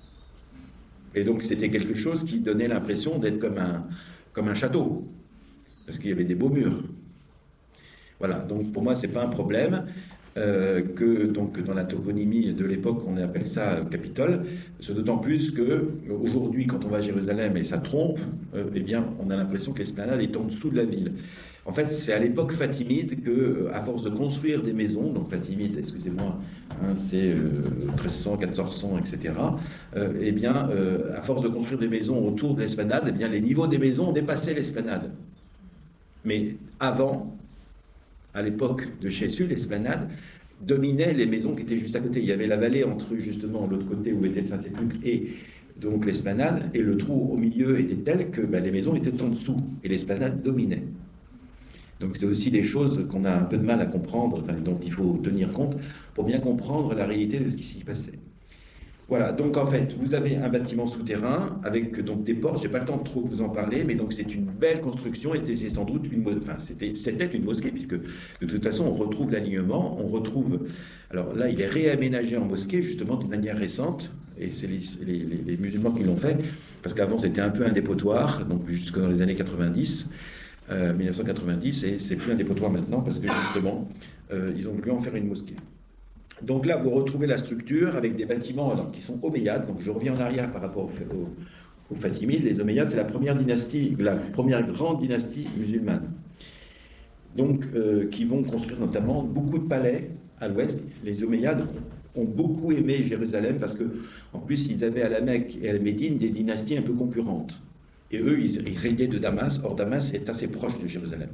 Et donc c'était quelque chose qui donnait l'impression d'être comme un, comme un château, parce qu'il y avait des beaux murs. Voilà, donc pour moi, ce n'est pas un problème. Euh, que donc dans la toponymie de l'époque on appelle ça euh, Capitole, c'est d'autant plus que aujourd'hui quand on va à Jérusalem et ça trompe, euh, eh bien on a l'impression que l'esplanade est en dessous de la ville. En fait c'est à l'époque fatimide que à force de construire des maisons, donc fatimide excusez-moi, hein, c'est euh, treize cents, quatorze cents, et cetera. Euh, eh bien euh, à force de construire des maisons autour de l'esplanade, eh bien les niveaux des maisons ont dépassé l'esplanade. Mais avant, à l'époque de Jésus, l'esplanade dominait les maisons qui étaient juste à côté. Il y avait la vallée entre justement l'autre côté où était le Saint-Sépulcre et donc l'esplanade, et le trou au milieu était tel que ben, les maisons étaient en dessous et l'esplanade dominait. Donc c'est aussi des choses qu'on a un peu de mal à comprendre, enfin, dont il faut tenir compte pour bien comprendre la réalité de ce qui s'y passait. Voilà, donc en fait, vous avez un bâtiment souterrain avec donc des portes. Je n'ai pas le temps de trop vous en parler, mais donc c'est une belle construction et c'est sans doute une, enfin c'était c'était une mosquée puisque de toute façon on retrouve l'alignement, on retrouve. Alors là, il est réaménagé en mosquée justement d'une manière récente et c'est les, les, les, les musulmans qui l'ont fait parce qu'avant c'était un peu un dépotoir, donc jusque dans les années quatre-vingt-dix, euh, mille neuf cent quatre-vingt-dix, et c'est plus un dépotoir maintenant parce que justement euh, ils ont voulu en faire une mosquée. Donc là, vous retrouvez la structure avec des bâtiments alors, qui sont omeyyades. Donc je reviens en arrière par rapport aux, aux, aux Fatimides. Les omeyyades, c'est la première dynastie, la première grande dynastie musulmane. Donc, euh, qui vont construire notamment beaucoup de palais à l'ouest. Les omeyyades ont beaucoup aimé Jérusalem parce que, en plus, ils avaient à la Mecque et à la Médine des dynasties un peu concurrentes. Et eux, ils, ils régnaient de Damas. Or, Damas est assez proche de Jérusalem.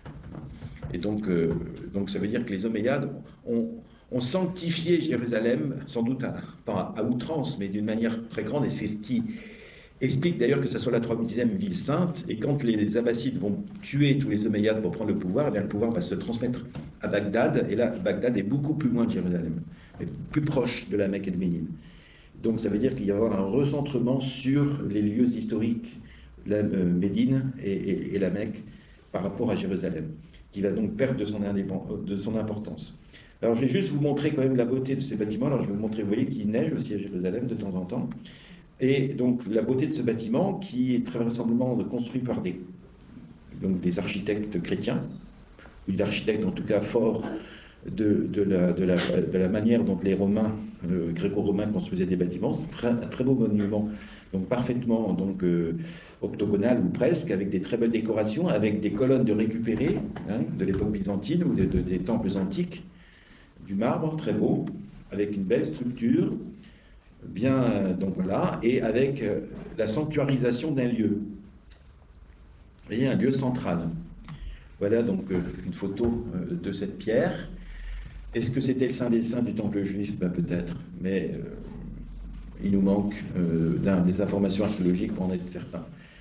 Et donc, euh, donc ça veut dire que les omeyyades ont ont sanctifié Jérusalem, sans doute à, pas à outrance, mais d'une manière très grande, et c'est ce qui explique d'ailleurs que ce soit la troisième ville sainte, et quand les Abbassides vont tuer tous les Omeyyades pour prendre le pouvoir, eh bien le pouvoir va se transmettre à Bagdad, et là, Bagdad est beaucoup plus loin de Jérusalem, plus proche de la Mecque et de Médine. Donc ça veut dire qu'il va y avoir un recentrement sur les lieux historiques, la euh, Médine et, et, et la Mecque, par rapport à Jérusalem, qui va donc perdre de son, de son importance. Alors je vais juste vous montrer quand même la beauté de ces bâtiments. Alors je vais vous montrer, vous voyez qu'il neige aussi à Jérusalem de temps en temps. Et donc la beauté de ce bâtiment qui est très vraisemblablement construit par des, donc des architectes chrétiens, ou des architectes en tout cas forts de, de, la, de, la, de la manière dont les Romains, euh, gréco-romains construisaient des bâtiments. C'est très, un très beau monument, donc parfaitement donc, euh, octogonal ou presque, avec des très belles décorations, avec des colonnes de récupérées hein, de l'époque byzantine ou de, de, des temples antiques. Du marbre très beau, avec une belle structure, bien, donc voilà, et avec euh, la sanctuarisation d'un lieu. Vous voyez, un lieu central. Voilà donc euh, une photo euh, de cette pierre. Est-ce que c'était le Saint des Saints du temple juif? Ben, peut-être, mais euh, il nous manque euh, d'un, des informations archéologiques pour en être certain.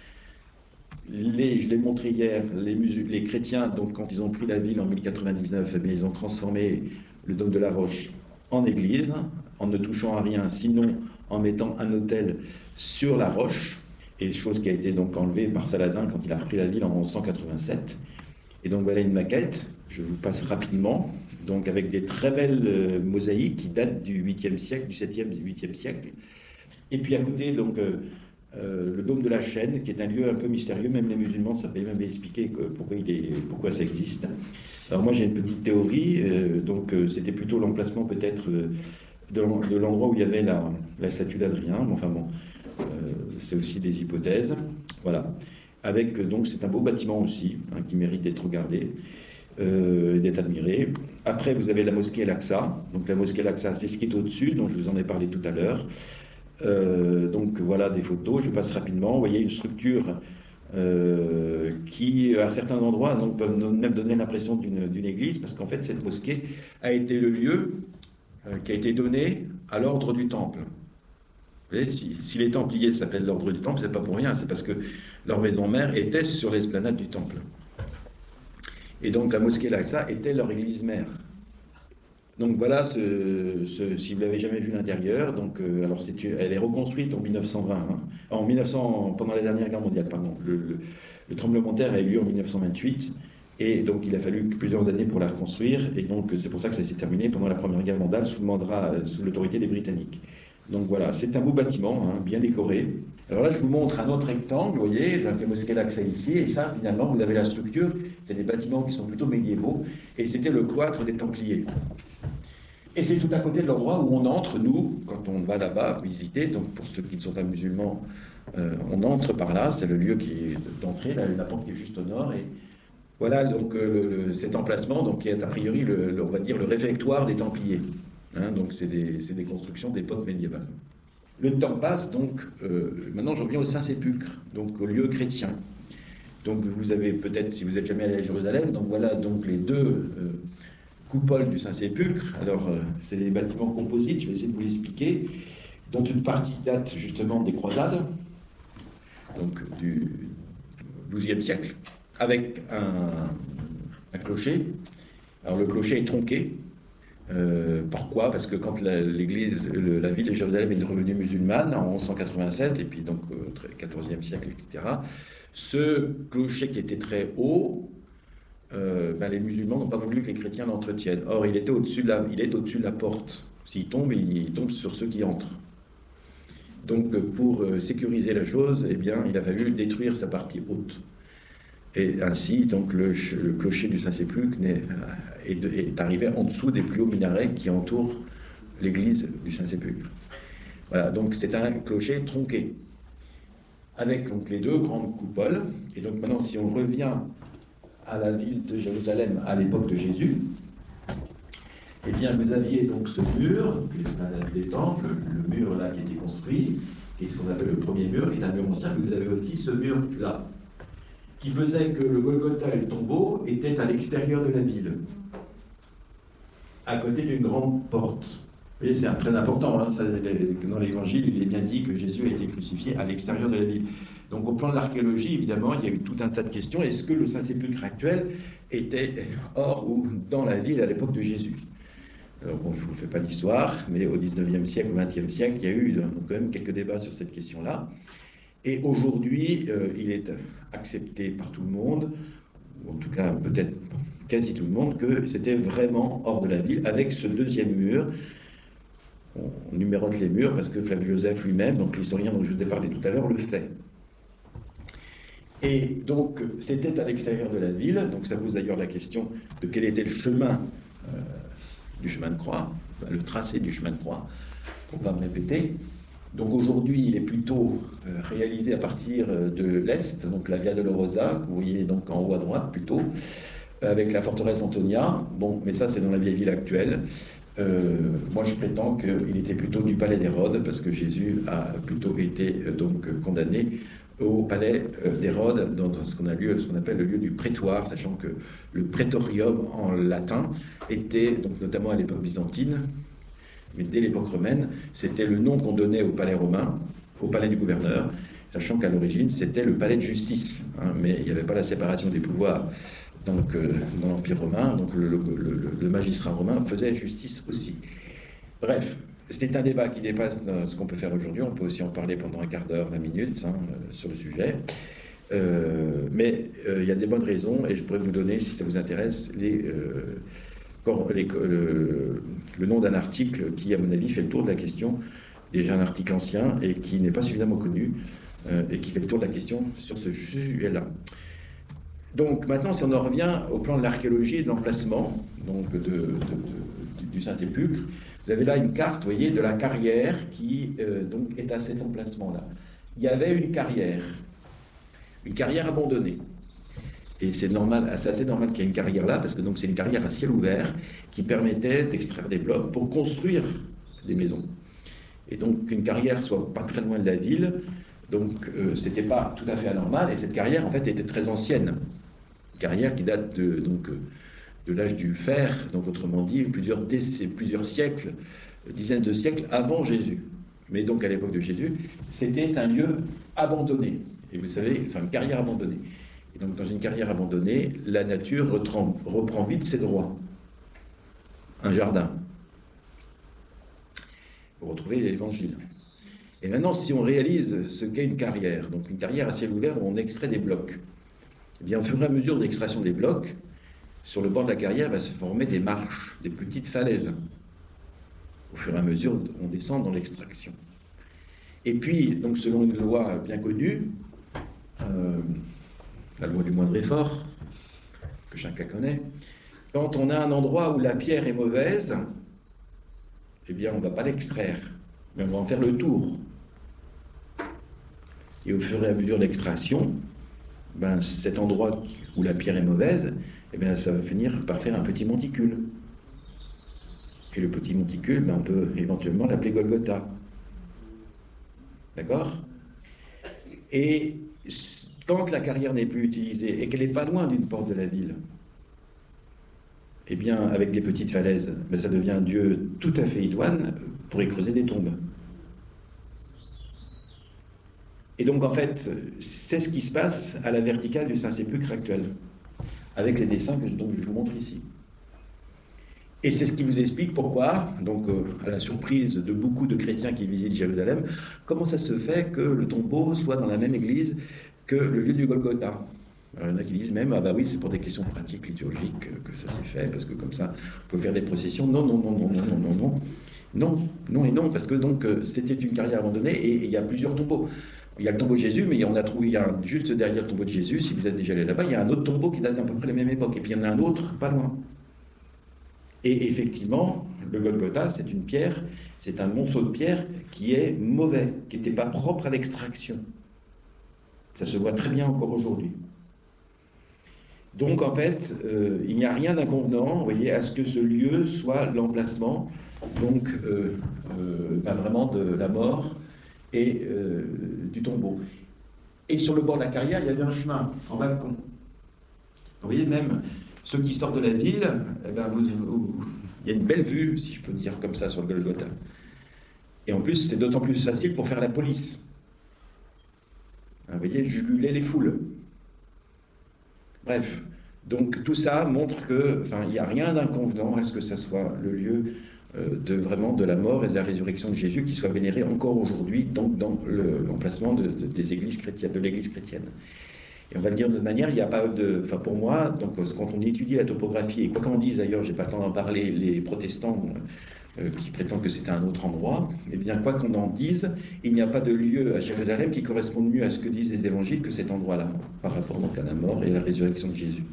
Les, je l'ai montré hier, les, musul- les chrétiens, donc, quand ils ont pris la ville en mille quatre-vingt-dix-neuf, eh bien, ils ont transformé le dôme de la Roche en église, en ne touchant à rien, sinon en mettant un autel sur la roche, et chose qui a été donc enlevée par Saladin quand il a repris la ville en cent quatre-vingt-sept. Et donc voilà une maquette, je vous passe rapidement, donc avec des très belles euh, mosaïques qui datent du huitième siècle, du septième, du huitième siècle. Et puis à côté, donc, euh, euh, le dôme de la Chaîne, qui est un lieu un peu mystérieux, même les musulmans savaient même expliquer que, pourquoi, il est, pourquoi ça existe. Alors moi j'ai une petite théorie, euh, donc euh, c'était plutôt l'emplacement peut-être euh, de, de l'endroit où il y avait la, la statue d'Adrien, mais enfin bon, euh, c'est aussi des hypothèses, voilà. Avec, donc c'est un beau bâtiment aussi, hein, qui mérite d'être regardé, euh, d'être admiré. Après vous avez la mosquée Al-Aqsa, donc la mosquée Al-Aqsa c'est ce qui est au-dessus, dont je vous en ai parlé tout à l'heure. Euh, donc voilà des photos, je passe rapidement, vous voyez une structure Euh, qui, à certains endroits, donc, peuvent même donner l'impression d'une, d'une église, parce qu'en fait, cette mosquée a été le lieu euh, qui a été donné à l'ordre du Temple. Vous voyez, si, si les Templiers s'appellent l'ordre du Temple, c'est pas pour rien, c'est parce que leur maison mère était sur l'esplanade du Temple. Et donc, la mosquée Al-Aqsa était leur église mère. Donc voilà, ce, ce, si vous l'avez jamais vu l'intérieur, donc euh, alors c'est, elle est reconstruite en mille neuf cent vingt, hein, en mille neuf cents, pendant la dernière guerre mondiale, pardon. Le, le, le tremblement de terre a eu lieu en mille neuf cent vingt-huit, et donc il a fallu plusieurs années pour la reconstruire, et donc c'est pour ça que ça s'est terminé pendant la première guerre mondiale sous, mandra, sous l'autorité des Britanniques. Donc voilà, c'est un beau bâtiment, hein, bien décoré. Alors là, je vous montre un autre rectangle, vous voyez, donc la mosquée Al-Aqsa ici, et ça, finalement, vous avez la structure, c'est des bâtiments qui sont plutôt médiévaux, et c'était le cloître des Templiers. Et c'est tout à côté de l'endroit où on entre, nous, quand on va là-bas visiter. Donc pour ceux qui ne sont pas musulmans, euh, on entre par là, c'est le lieu qui est d'entrée, la, la porte qui est juste au nord. Et voilà donc euh, le, le, cet emplacement, donc, qui est a priori, le, le, on va dire, le réfectoire des Templiers. Hein, donc c'est des, c'est des constructions d'époque médiévale. Le temps passe, donc euh, maintenant je reviens au Saint-Sépulcre, donc au lieu chrétien. Donc vous avez peut-être, si vous n'êtes jamais allé à Jérusalem, donc voilà donc les deux euh, coupoles du Saint-Sépulcre. Alors euh, c'est des bâtiments composites, je vais essayer de vous l'expliquer, dont une partie date justement des croisades, donc du douzième siècle, avec un, un clocher. Alors le clocher est tronqué. Euh, pourquoi ? Parce que quand la, l'église, le, la ville de Jérusalem est revenue musulmane en onze cent quatre-vingt-sept, et puis donc au quatorzième siècle, et cetera, ce clocher qui était très haut, euh, ben les musulmans n'ont pas voulu que les chrétiens l'entretiennent. Or, il, était au-dessus de la, il est au-dessus de la porte. S'il tombe, il, il tombe sur ceux qui entrent. Donc, pour euh, sécuriser la chose, eh bien, il a fallu détruire sa partie haute. Et ainsi, donc, le, le clocher du Saint-Sépulcre est, est, est arrivé en dessous des plus hauts minarets qui entourent l'église du Saint-Sépulcre. Voilà, donc c'est un clocher tronqué, avec donc les deux grandes coupoles. Et donc maintenant, si on revient à la ville de Jérusalem à l'époque de Jésus, eh bien, vous aviez donc ce mur, donc l'esplanade des temples, le mur là qui était construit, qui est ce qu'on appelle le premier mur, qui est un mur ancien, mais vous avez aussi ce mur là, qui faisait que le Golgotha et le tombeau étaient à l'extérieur de la ville, à côté d'une grande porte. Vous voyez, c'est un, très important, hein, ça, dans l'Évangile, il est bien dit que Jésus a été crucifié à l'extérieur de la ville. Donc au plan de l'archéologie, évidemment, il y a eu tout un tas de questions. Est-ce que le Saint-Sépulcre actuel était hors ou dans la ville à l'époque de Jésus ? Alors bon, je ne vous fais pas l'histoire, mais au dix-neuvième siècle, au vingtième siècle, il y a eu donc, quand même quelques débats sur cette question-là. Et aujourd'hui, euh, il est accepté par tout le monde, ou en tout cas peut-être quasi tout le monde, que c'était vraiment hors de la ville, avec ce deuxième mur. On numérote les murs parce que Flavius Joseph lui-même, donc l'historien dont je vous ai parlé tout à l'heure, le fait. Et donc, c'était à l'extérieur de la ville, donc ça pose d'ailleurs la question de quel était le chemin euh, du chemin de croix, le tracé du chemin de croix, on va me répéter. Donc aujourd'hui, il est plutôt euh, réalisé à partir de l'Est, donc la Via Dolorosa, que vous voyez donc en haut à droite plutôt, avec la forteresse Antonia. Bon, mais ça, c'est dans la vieille ville actuelle. Euh, moi, je prétends qu'il était plutôt du palais d'Hérode, parce que Jésus a plutôt été euh, donc condamné au palais euh, d'Hérode, dans, dans ce qu'on a lieu, ce qu'on appelle le lieu du prétoire, sachant que le prétorium en latin était, donc notamment à l'époque byzantine, mais dès l'époque romaine, c'était le nom qu'on donnait au palais romain, au palais du gouverneur, sachant qu'à l'origine, c'était le palais de justice, hein, mais il n'y avait pas la séparation des pouvoirs. Donc, euh, dans l'Empire romain, donc le, le, le, le magistrat romain faisait justice aussi. Bref, c'est un débat qui dépasse ce qu'on peut faire aujourd'hui. On peut aussi en parler pendant un quart d'heure, vingt minutes, hein, sur le sujet. Euh, mais euh, il y a des bonnes raisons, et je pourrais vous donner, si ça vous intéresse, les, euh, les, le, le nom d'un article qui, à mon avis, fait le tour de la question, déjà un article ancien, et qui n'est pas suffisamment connu, euh, et qui fait le tour de la question sur ce sujet-là. Donc maintenant, si on en revient au plan de l'archéologie et de l'emplacement donc de, de, de, du Saint-Sépulcre, vous avez là une carte, vous voyez, de la carrière qui euh, donc est à cet emplacement-là. Il y avait une carrière, une carrière abandonnée. Et c'est normal, c'est assez normal qu'il y ait une carrière là, parce que donc c'est une carrière à ciel ouvert qui permettait d'extraire des blocs pour construire des maisons. Et donc qu'une carrière soit pas très loin de la ville, donc euh, c'était pas tout à fait anormal. Et cette carrière en fait était très ancienne. Carrière qui date de, donc, de l'âge du fer, donc autrement dit plusieurs, déc- plusieurs siècles, dizaines de siècles avant Jésus. Mais donc à l'époque de Jésus, c'était un lieu abandonné. Et vous savez, c'est une carrière abandonnée. Et donc dans une carrière abandonnée, la nature reprend, reprend vite ses droits. Un jardin. Vous retrouvez l'Évangile. Et maintenant, si on réalise ce qu'est une carrière, donc une carrière à ciel ouvert où on extrait des blocs, eh bien, au fur et à mesure de l'extraction des blocs, sur le bord de la carrière va se former des marches, des petites falaises. Au fur et à mesure, on descend dans l'extraction. Et puis, donc, selon une loi bien connue, euh, la loi du moindre effort, que chacun connaît, quand on a un endroit où la pierre est mauvaise, eh bien, on ne va pas l'extraire, mais on va en faire le tour. Et au fur et à mesure de l'extraction, ben, cet endroit où la pierre est mauvaise, eh bien, ça va finir par faire un petit monticule. Et le petit monticule, ben, on peut éventuellement l'appeler Golgotha. D'accord? Et quand la carrière n'est plus utilisée et qu'elle n'est pas loin d'une porte de la ville, eh bien, avec des petites falaises, ben, ça devient un dieu tout à fait idoine pour y creuser des tombes. Et donc, en fait, c'est ce qui se passe à la verticale du Saint-Sépulcre actuel, avec les dessins que donc, je vous montre ici. Et c'est ce qui vous explique pourquoi, donc euh, à la surprise de beaucoup de chrétiens qui visitent Jérusalem, comment ça se fait que le tombeau soit dans la même église que le lieu du Golgotha. Alors, il y en a qui disent même, ah bah oui, c'est pour des questions pratiques, liturgiques que ça s'est fait, parce que comme ça, on peut faire des processions. Non, non, non, non, non, non, non, non. Non, non et non, parce que donc c'était une carrière abandonnée et il y a plusieurs tombeaux. Il y a le tombeau de Jésus, mais on a trouvé, il y a un, juste derrière le tombeau de Jésus, si vous êtes déjà allé là-bas, il y a un autre tombeau qui date d'à peu près de la même époque. Et puis il y en a un autre pas loin. Et effectivement, le Golgotha, c'est une pierre, c'est un monceau de pierre qui est mauvais, qui n'était pas propre à l'extraction. Ça se voit très bien encore aujourd'hui. Donc en fait, euh, il n'y a rien d'inconvenant, vous voyez, à ce que ce lieu soit l'emplacement, donc euh, euh, ben vraiment de la mort et euh, du tombeau. Et sur le bord de la carrière, il y avait un chemin en balcon. Vous voyez, même ceux qui sortent de la ville, eh ben, vous, vous, il y a une belle vue, si je peux dire comme ça, sur le Golgotha. Et en plus, c'est d'autant plus facile pour faire la police. Vous voyez, juguler les foules. Bref, donc tout ça montre que, enfin, il n'y a rien d'inconvenant à ce que ça soit le lieu euh, de vraiment de la mort et de la résurrection de Jésus qui soit vénéré encore aujourd'hui donc dans le, l'emplacement de, de, des églises chrétiennes, de l'Église chrétienne. Et on va le dire de manière, il n'y a pas de, enfin pour moi, donc quand on étudie la topographie et quoi qu'on dise d'ailleurs, j'ai pas le temps d'en parler, les protestants euh, qui prétendent que c'est un autre endroit, eh bien quoi qu'on en dise, il n'y a pas de lieu à Jérusalem qui corresponde mieux à ce que disent les évangiles que cet endroit-là, par rapport donc à la mort et à la résurrection de Jésus.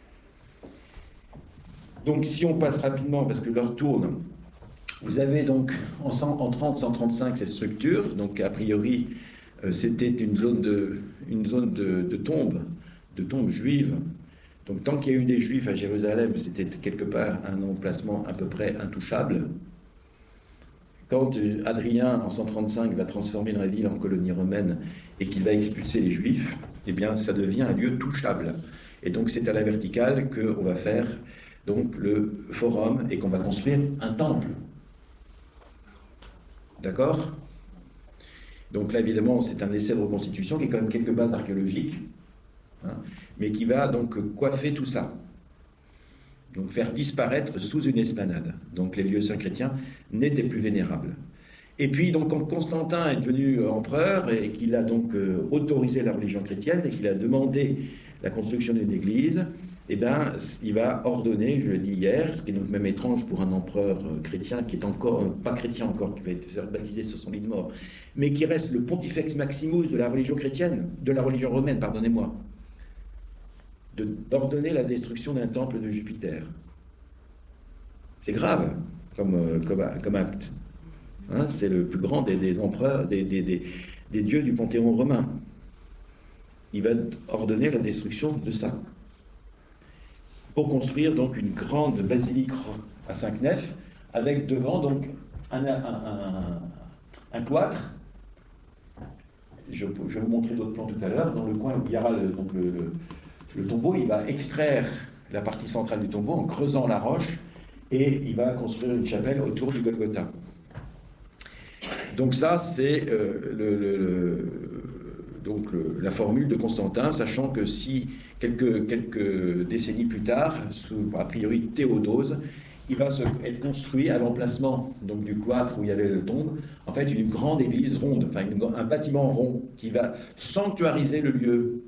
Donc si on passe rapidement, parce que l'heure tourne, vous avez donc en, en trente cent trente-cinq cette structure, donc a priori euh, c'était une zone de, une zone de, de tombe, de tombe juive. Donc tant qu'il y a eu des juifs à Jérusalem, c'était quelque part un emplacement à peu près intouchable. Quand Adrien, en cent trente-cinq, va transformer la ville en colonie romaine et qu'il va expulser les juifs, eh bien ça devient un lieu touchable. Et donc c'est à la verticale qu'on va faire donc le forum et qu'on va construire un temple. D'accord ? Donc là, évidemment, c'est un essai de reconstitution qui a quand même quelques bases archéologiques, hein, mais qui va donc coiffer tout ça. Donc faire disparaître sous une esplanade. Donc les lieux saints chrétiens n'étaient plus vénérables. Et puis, donc, quand Constantin est devenu empereur et qu'il a donc euh, autorisé la religion chrétienne et qu'il a demandé la construction d'une église, eh bien, il va ordonner, je le dis hier, ce qui est donc même étrange pour un empereur chrétien qui est encore, pas chrétien encore, qui va être faire baptiser sur son lit de mort, mais qui reste le pontifex maximus de la religion chrétienne, de la religion romaine, pardonnez-moi, de, d'ordonner la destruction d'un temple de Jupiter. C'est grave comme, comme, comme acte. Hein, c'est le plus grand des, des empereurs, des, des, des, des dieux du panthéon romain. Il va ordonner la destruction de ça. Pour construire donc une grande basilique à cinq nefs, avec devant donc un, un, un, un cloître. Je, je vais vous montrer d'autres plans tout à l'heure. Dans le coin où il y aura le, donc le, le, le tombeau, il va extraire la partie centrale du tombeau en creusant la roche et il va construire une chapelle autour du Golgotha. Donc ça, c'est euh, le, le, le, donc le, la formule de Constantin, sachant que si quelques, quelques décennies plus tard, sous a priori Théodose, il va se, être construit à l'emplacement donc, du cloître où il y avait le tombe, en fait une grande église ronde, enfin une, un bâtiment rond qui va sanctuariser le lieu.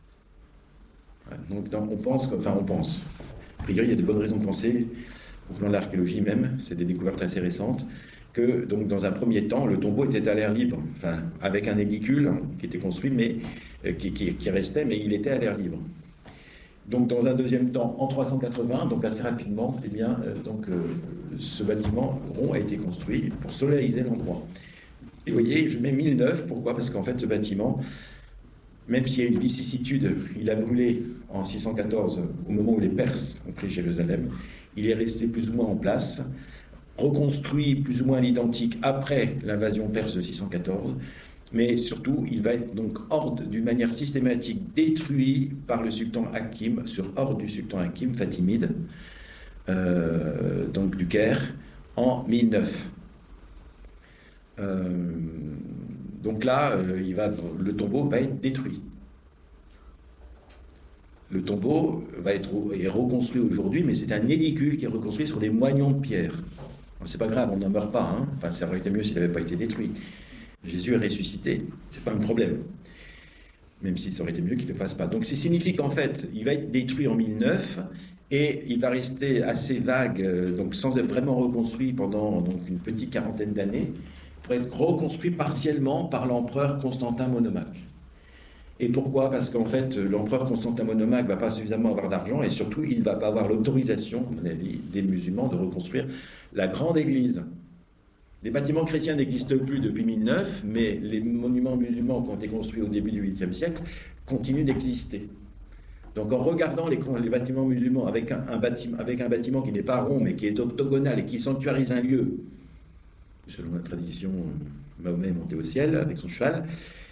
Donc on pense, enfin on pense, a priori il y a de bonnes raisons de penser, au plan de l'archéologie même, c'est des découvertes assez récentes, que donc dans un premier temps, le tombeau était à l'air libre, enfin avec un édicule hein, qui était construit, mais euh, qui, qui, qui restait, mais il était à l'air libre. Donc dans un deuxième temps, en trois cent quatre-vingts, donc assez rapidement, eh bien, euh, donc, euh, ce bâtiment rond a été construit pour solariser l'endroit. Et vous voyez, je mets mille neuf, pourquoi? Parce qu'en fait, ce bâtiment, même s'il y a une vicissitude, il a brûlé en six cent quatorze, au moment où les Perses ont pris Jérusalem, il est resté plus ou moins en place, reconstruit plus ou moins à l'identique après l'invasion perse de six cent quatorze, mais surtout, il va être donc ordre d'une manière systématique détruit par le sultan Hakim, sur ordre du sultan Hakim fatimide, euh, donc du Caire, en mille neuf. Euh, donc là, euh, il va, le tombeau va être détruit. Le tombeau va être est reconstruit aujourd'hui, mais c'est un édicule qui est reconstruit sur des moignons de pierre. C'est pas grave, on n'en meurt pas. Hein. Enfin, ça aurait été mieux s'il n'avait pas été détruit. Jésus est ressuscité, c'est pas un problème. Même si ça aurait été mieux qu'il ne le fasse pas. Donc, ça signifie qu'en fait, il va être détruit en mille neuf et il va rester assez vague, donc sans être vraiment reconstruit pendant donc, une petite quarantaine d'années, pour être reconstruit partiellement par l'empereur Constantin Monomaque. Et pourquoi? Parce qu'en fait, l'empereur Constantin Monomaque ne va pas suffisamment avoir d'argent et surtout, il ne va pas avoir l'autorisation, à mon avis, des musulmans de reconstruire la grande église. Les bâtiments chrétiens n'existent plus depuis mille neuf, mais les monuments musulmans qui ont été construits au début du huitième siècle continuent d'exister. Donc en regardant les, les bâtiments musulmans avec un, un bâtiment, avec un bâtiment qui n'est pas rond, mais qui est octogonal et qui sanctuarise un lieu, selon la tradition, Mahomet est monté au ciel avec son cheval.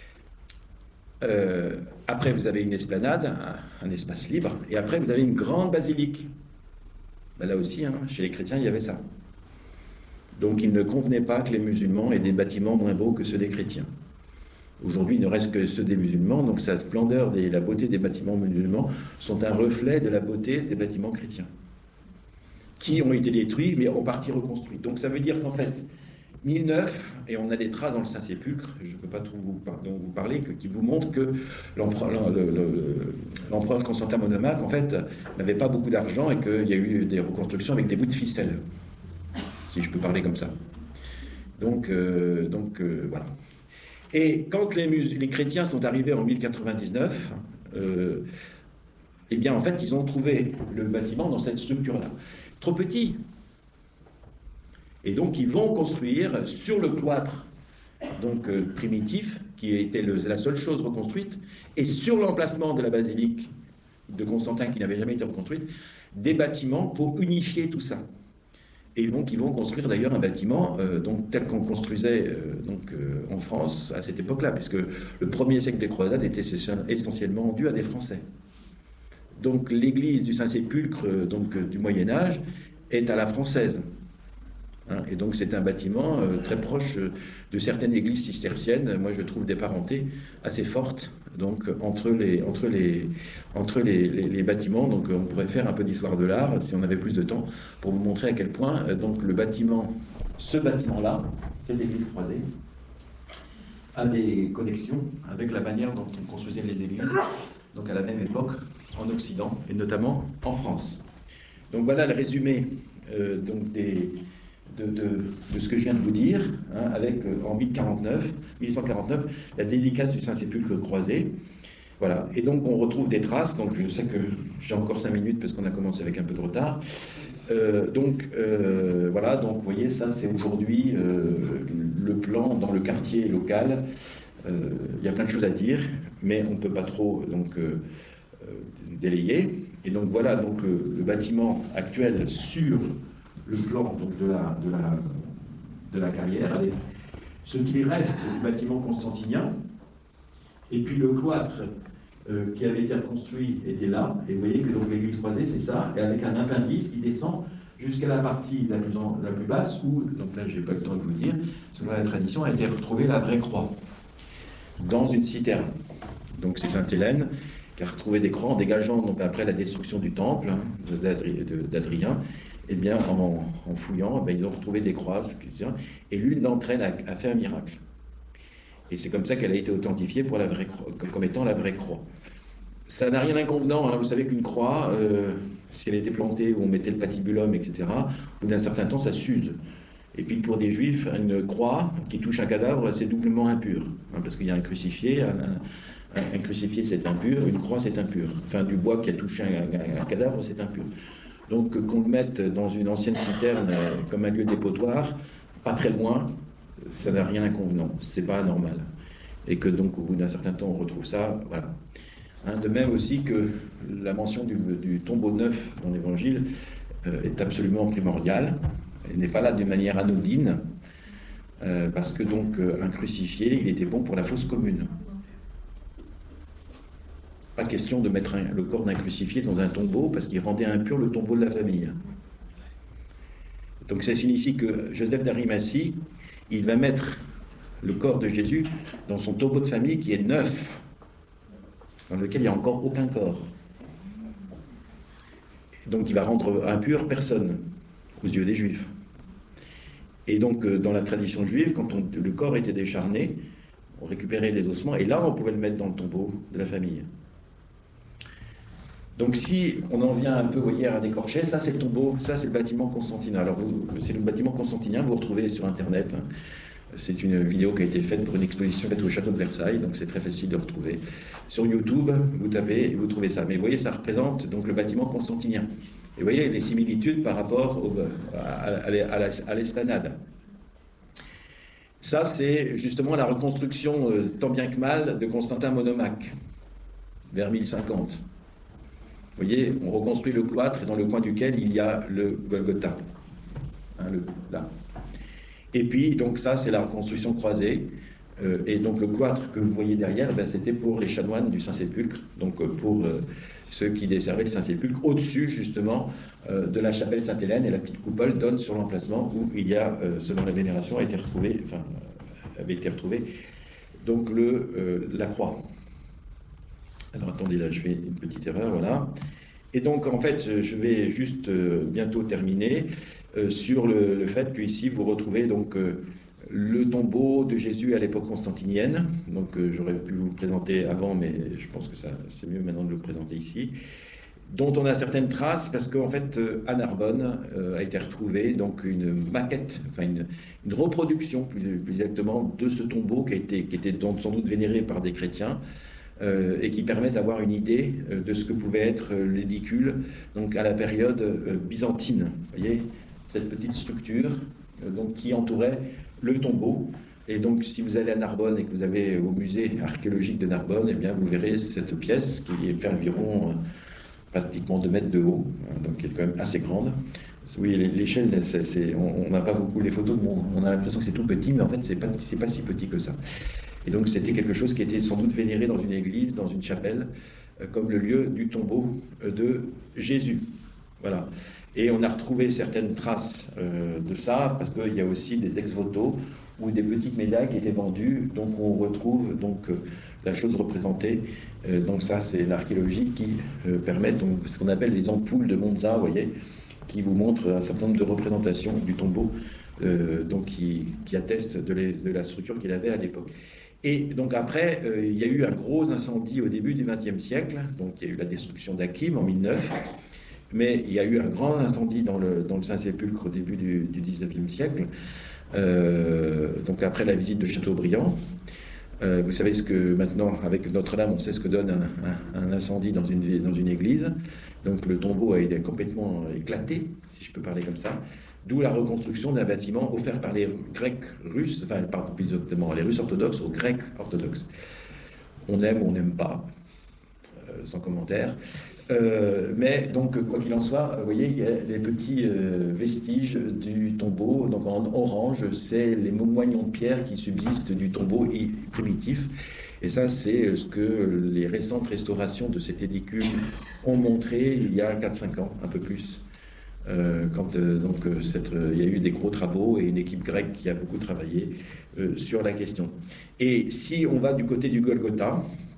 Euh, après, vous avez une esplanade, un, un espace libre, et après, vous avez une grande basilique. Ben là aussi, hein, chez les chrétiens, il y avait ça. Donc, il ne convenait pas que les musulmans aient des bâtiments moins beaux que ceux des chrétiens. Aujourd'hui, il ne reste que ceux des musulmans, donc sa splendeur et la beauté des bâtiments musulmans sont un reflet de la beauté des bâtiments chrétiens, qui ont été détruits, mais en partie reconstruits. Donc, ça veut dire qu'en fait, mille neuf, et on a des traces dans le Saint-Sépulcre, je ne peux pas tout vous, dont vous parler, que, qui vous montrent que l'empereur, le, le, l'empereur Constantin Monomaque, en fait, n'avait pas beaucoup d'argent et qu'il y a eu des reconstructions avec des bouts de ficelle, si je peux parler comme ça. Donc, euh, donc euh, voilà. Et quand les, mus- les chrétiens sont arrivés en mille quatre-vingt-dix-neuf, euh, eh bien, en fait, ils ont trouvé le bâtiment dans cette structure-là. Trop petit. Et donc, ils vont construire sur le cloître donc, euh, primitif, qui était le, la seule chose reconstruite, et sur l'emplacement de la basilique de Constantin, qui n'avait jamais été reconstruite, des bâtiments pour unifier tout ça. Et donc, ils vont construire d'ailleurs un bâtiment euh, donc, tel qu'on construisait euh, donc, euh, en France à cette époque-là, puisque le premier siècle des croisades était essentiellement dû à des Français. Donc, l'église du Saint-Sépulcre euh, donc, euh, du Moyen-Âge est à la française. Hein, et donc, c'est un bâtiment euh, très proche euh, de certaines églises cisterciennes. Moi, je trouve des parentés assez fortes donc, entre, les, entre, les, entre les, les, les bâtiments. Donc, on pourrait faire un peu d'histoire de l'art, si on avait plus de temps, pour vous montrer à quel point euh, donc, le bâtiment, ce bâtiment-là, cette église croisée, a des connexions avec la manière dont on construisait les églises, donc à la même époque, en Occident, et notamment en France. Donc, voilà le résumé euh, donc des... De, de, de ce que je viens de vous dire, hein, avec euh, en mille cent quarante-neuf, la dédicace du Saint-Sépulcre croisé. Voilà. Et donc on retrouve des traces, donc je sais que j'ai encore cinq minutes parce qu'on a commencé avec un peu de retard. Euh, donc euh, voilà, donc vous voyez, ça c'est aujourd'hui euh, le plan dans le quartier local. Euh, il y a plein de choses à dire, mais on ne peut pas trop donc, euh, euh, délayer. Et donc voilà donc, le, le bâtiment actuel sur le plan donc, de, la, de, la, de la carrière, avec ce qui reste du bâtiment constantinien, et puis le cloître euh, qui avait été reconstruit était là, et vous voyez que donc l'église croisée c'est ça, et avec un appendice qui descend jusqu'à la partie la plus, en, la plus basse, où, donc là je n'ai pas le temps de vous le dire, selon la tradition a été retrouvée la vraie croix, dans une citerne. Donc c'est Sainte-Hélène qui a retrouvé des croix en dégageant, donc après la destruction du temple hein, d'Adri, d'Adrien, et bien, en, en fouillant, ben, ils ont retrouvé des croix, et l'une d'entre elles a, a fait un miracle. Et c'est comme ça qu'elle a été authentifiée pour la vraie croix, comme étant la vraie croix. Ça n'a rien d'inconvenant, hein. Vous savez qu'une croix, euh, si elle était plantée où on mettait le patibulum, et cetera, au bout d'un certain temps, ça s'use. Et puis pour des juifs, une croix qui touche un cadavre, c'est doublement impur, hein, parce qu'il y a un crucifié, un, un, un crucifié c'est impur, une croix c'est impur. Enfin, du bois qui a touché un, un, un cadavre, c'est impur. Donc qu'on le mette dans une ancienne citerne euh, comme un lieu dépotoir, pas très loin, ça n'a rien d'inconvenant, c'est pas anormal. Et que donc au bout d'un certain temps on retrouve ça, voilà. Hein, de même aussi que la mention du, du tombeau neuf dans l'Évangile euh, est absolument primordiale, elle n'est pas là d'une manière anodine, euh, parce que donc euh, un crucifié, il était bon pour la fosse commune. Pas question de mettre un, le corps d'un crucifié dans un tombeau parce qu'il rendait impur le tombeau de la famille. Donc ça signifie que Joseph d'Arimathie, il va mettre le corps de Jésus dans son tombeau de famille qui est neuf, dans lequel il n'y a encore aucun corps. Donc il va rendre impur personne aux yeux des Juifs. Et donc dans la tradition juive, quand on, le corps était décharné, on récupérait les ossements et là on pouvait le mettre dans le tombeau de la famille. Donc si on en vient un peu, vous voyez, à décorcher, ça c'est le tombeau, ça c'est le bâtiment constantinien. Alors c'est le bâtiment constantinien, vous le retrouvez sur internet. C'est une vidéo qui a été faite pour une exposition faite au château de Versailles, donc c'est très facile de retrouver. Sur YouTube, vous tapez et vous trouvez ça. Mais vous voyez, ça représente donc le bâtiment constantinien. Et vous voyez les similitudes par rapport au, à, à, à l'esplanade. Ça c'est justement la reconstruction, euh, tant bien que mal, de Constantin Monomaque, vers mille cinquante. Vous voyez, on reconstruit le cloître et dans le coin duquel il y a le Golgotha. Hein, le, là. Et puis, donc ça, c'est la reconstruction croisée. Euh, et donc le cloître que vous voyez derrière, ben, c'était pour les chanoines du Saint-Sépulcre, donc euh, pour euh, ceux qui desservaient le Saint-Sépulcre, au-dessus justement euh, de la chapelle Sainte-Hélène, et la petite coupole donne sur l'emplacement où il y a, euh, selon la vénération, a été retrouvé, enfin, avait été retrouvé, donc le, euh, la croix. Alors attendez, là je fais une petite erreur, voilà. Et donc en fait, je vais juste euh, bientôt terminer euh, sur le, le fait qu'ici vous retrouvez donc euh, le tombeau de Jésus à l'époque constantinienne. Donc euh, j'aurais pu vous le présenter avant, mais je pense que ça c'est mieux maintenant de le présenter ici. Dont on a certaines traces parce qu'en fait euh, à Narbonne euh, a été retrouvée donc une maquette, enfin une, une reproduction plus, plus exactement de ce tombeau qui a été qui était donc sans doute vénéré par des chrétiens. Euh, et qui permettent d'avoir une idée euh, de ce que pouvait être euh, l'édicule donc à la période euh, byzantine. Vous voyez, cette petite structure euh, donc, qui entourait le tombeau. Et donc, si vous allez à Narbonne et que vous avez au musée archéologique de Narbonne, eh bien, vous verrez cette pièce qui fait environ euh, pratiquement deux mètres de haut, hein, donc qui est quand même assez grande. Oui, l'échelle, on n'a pas beaucoup les photos, bon, on a l'impression que c'est tout petit, mais en fait, c'est pas, c'est pas si petit que ça. Et donc c'était quelque chose qui était sans doute vénéré dans une église, dans une chapelle, euh, comme le lieu du tombeau euh, de Jésus. Voilà. Et on a retrouvé certaines traces euh, de ça, parce qu'il y a aussi des ex-voto ou des petites médailles qui étaient vendues, donc on retrouve donc euh, la chose représentée. Euh, donc ça, c'est l'archéologie qui euh, permet donc, ce qu'on appelle les ampoules de Monza, vous voyez, qui vous montrent un certain nombre de représentations du tombeau, euh, donc qui, qui attestent de, les, de la structure qu'il avait à l'époque. Et donc après, euh, il y a eu un gros incendie au début du vingtième siècle, donc il y a eu la destruction d'Hakim en mille neuf, mais il y a eu un grand incendie dans le, dans le Saint-Sépulcre au début du, du dix-neuvième siècle, euh, donc après la visite de Chateaubriand. Euh, vous savez ce que maintenant, avec Notre-Dame, on sait ce que donne un, un, un incendie dans une, dans une église, donc le tombeau a été complètement éclaté, si je peux parler comme ça. D'où la reconstruction d'un bâtiment offert par les Grecs russes, enfin, pardon, plus exactement, les Russes orthodoxes aux Grecs orthodoxes. On aime ou on n'aime pas, euh, sans commentaire. Euh, mais donc, quoi qu'il en soit, vous voyez, il y a les petits euh, vestiges du tombeau. Donc en orange, c'est les moignons de pierre qui subsistent du tombeau primitif. Et ça, c'est ce que les récentes restaurations de cet édicule ont montré il y a quatre cinq ans, un peu plus. Euh, quand euh, donc, euh, cette, euh, il y a eu des gros travaux et une équipe grecque qui a beaucoup travaillé euh, sur la question. Et si on va du côté du Golgotha,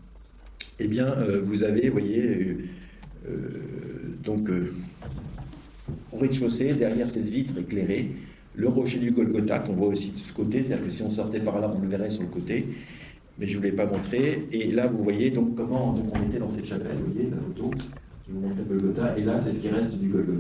eh bien, euh, vous avez, vous voyez, euh, donc euh, au rez-de-chaussée, derrière cette vitre éclairée, le rocher du Golgotha qu'on voit aussi de ce côté, c'est-à-dire que si on sortait par là, on le verrait sur le côté, mais je ne vous l'ai pas montré. Et là, vous voyez donc comment donc, on était dans cette chapelle, vous voyez la photo, je vous montre le Golgotha, et là, c'est ce qui reste du Golgotha.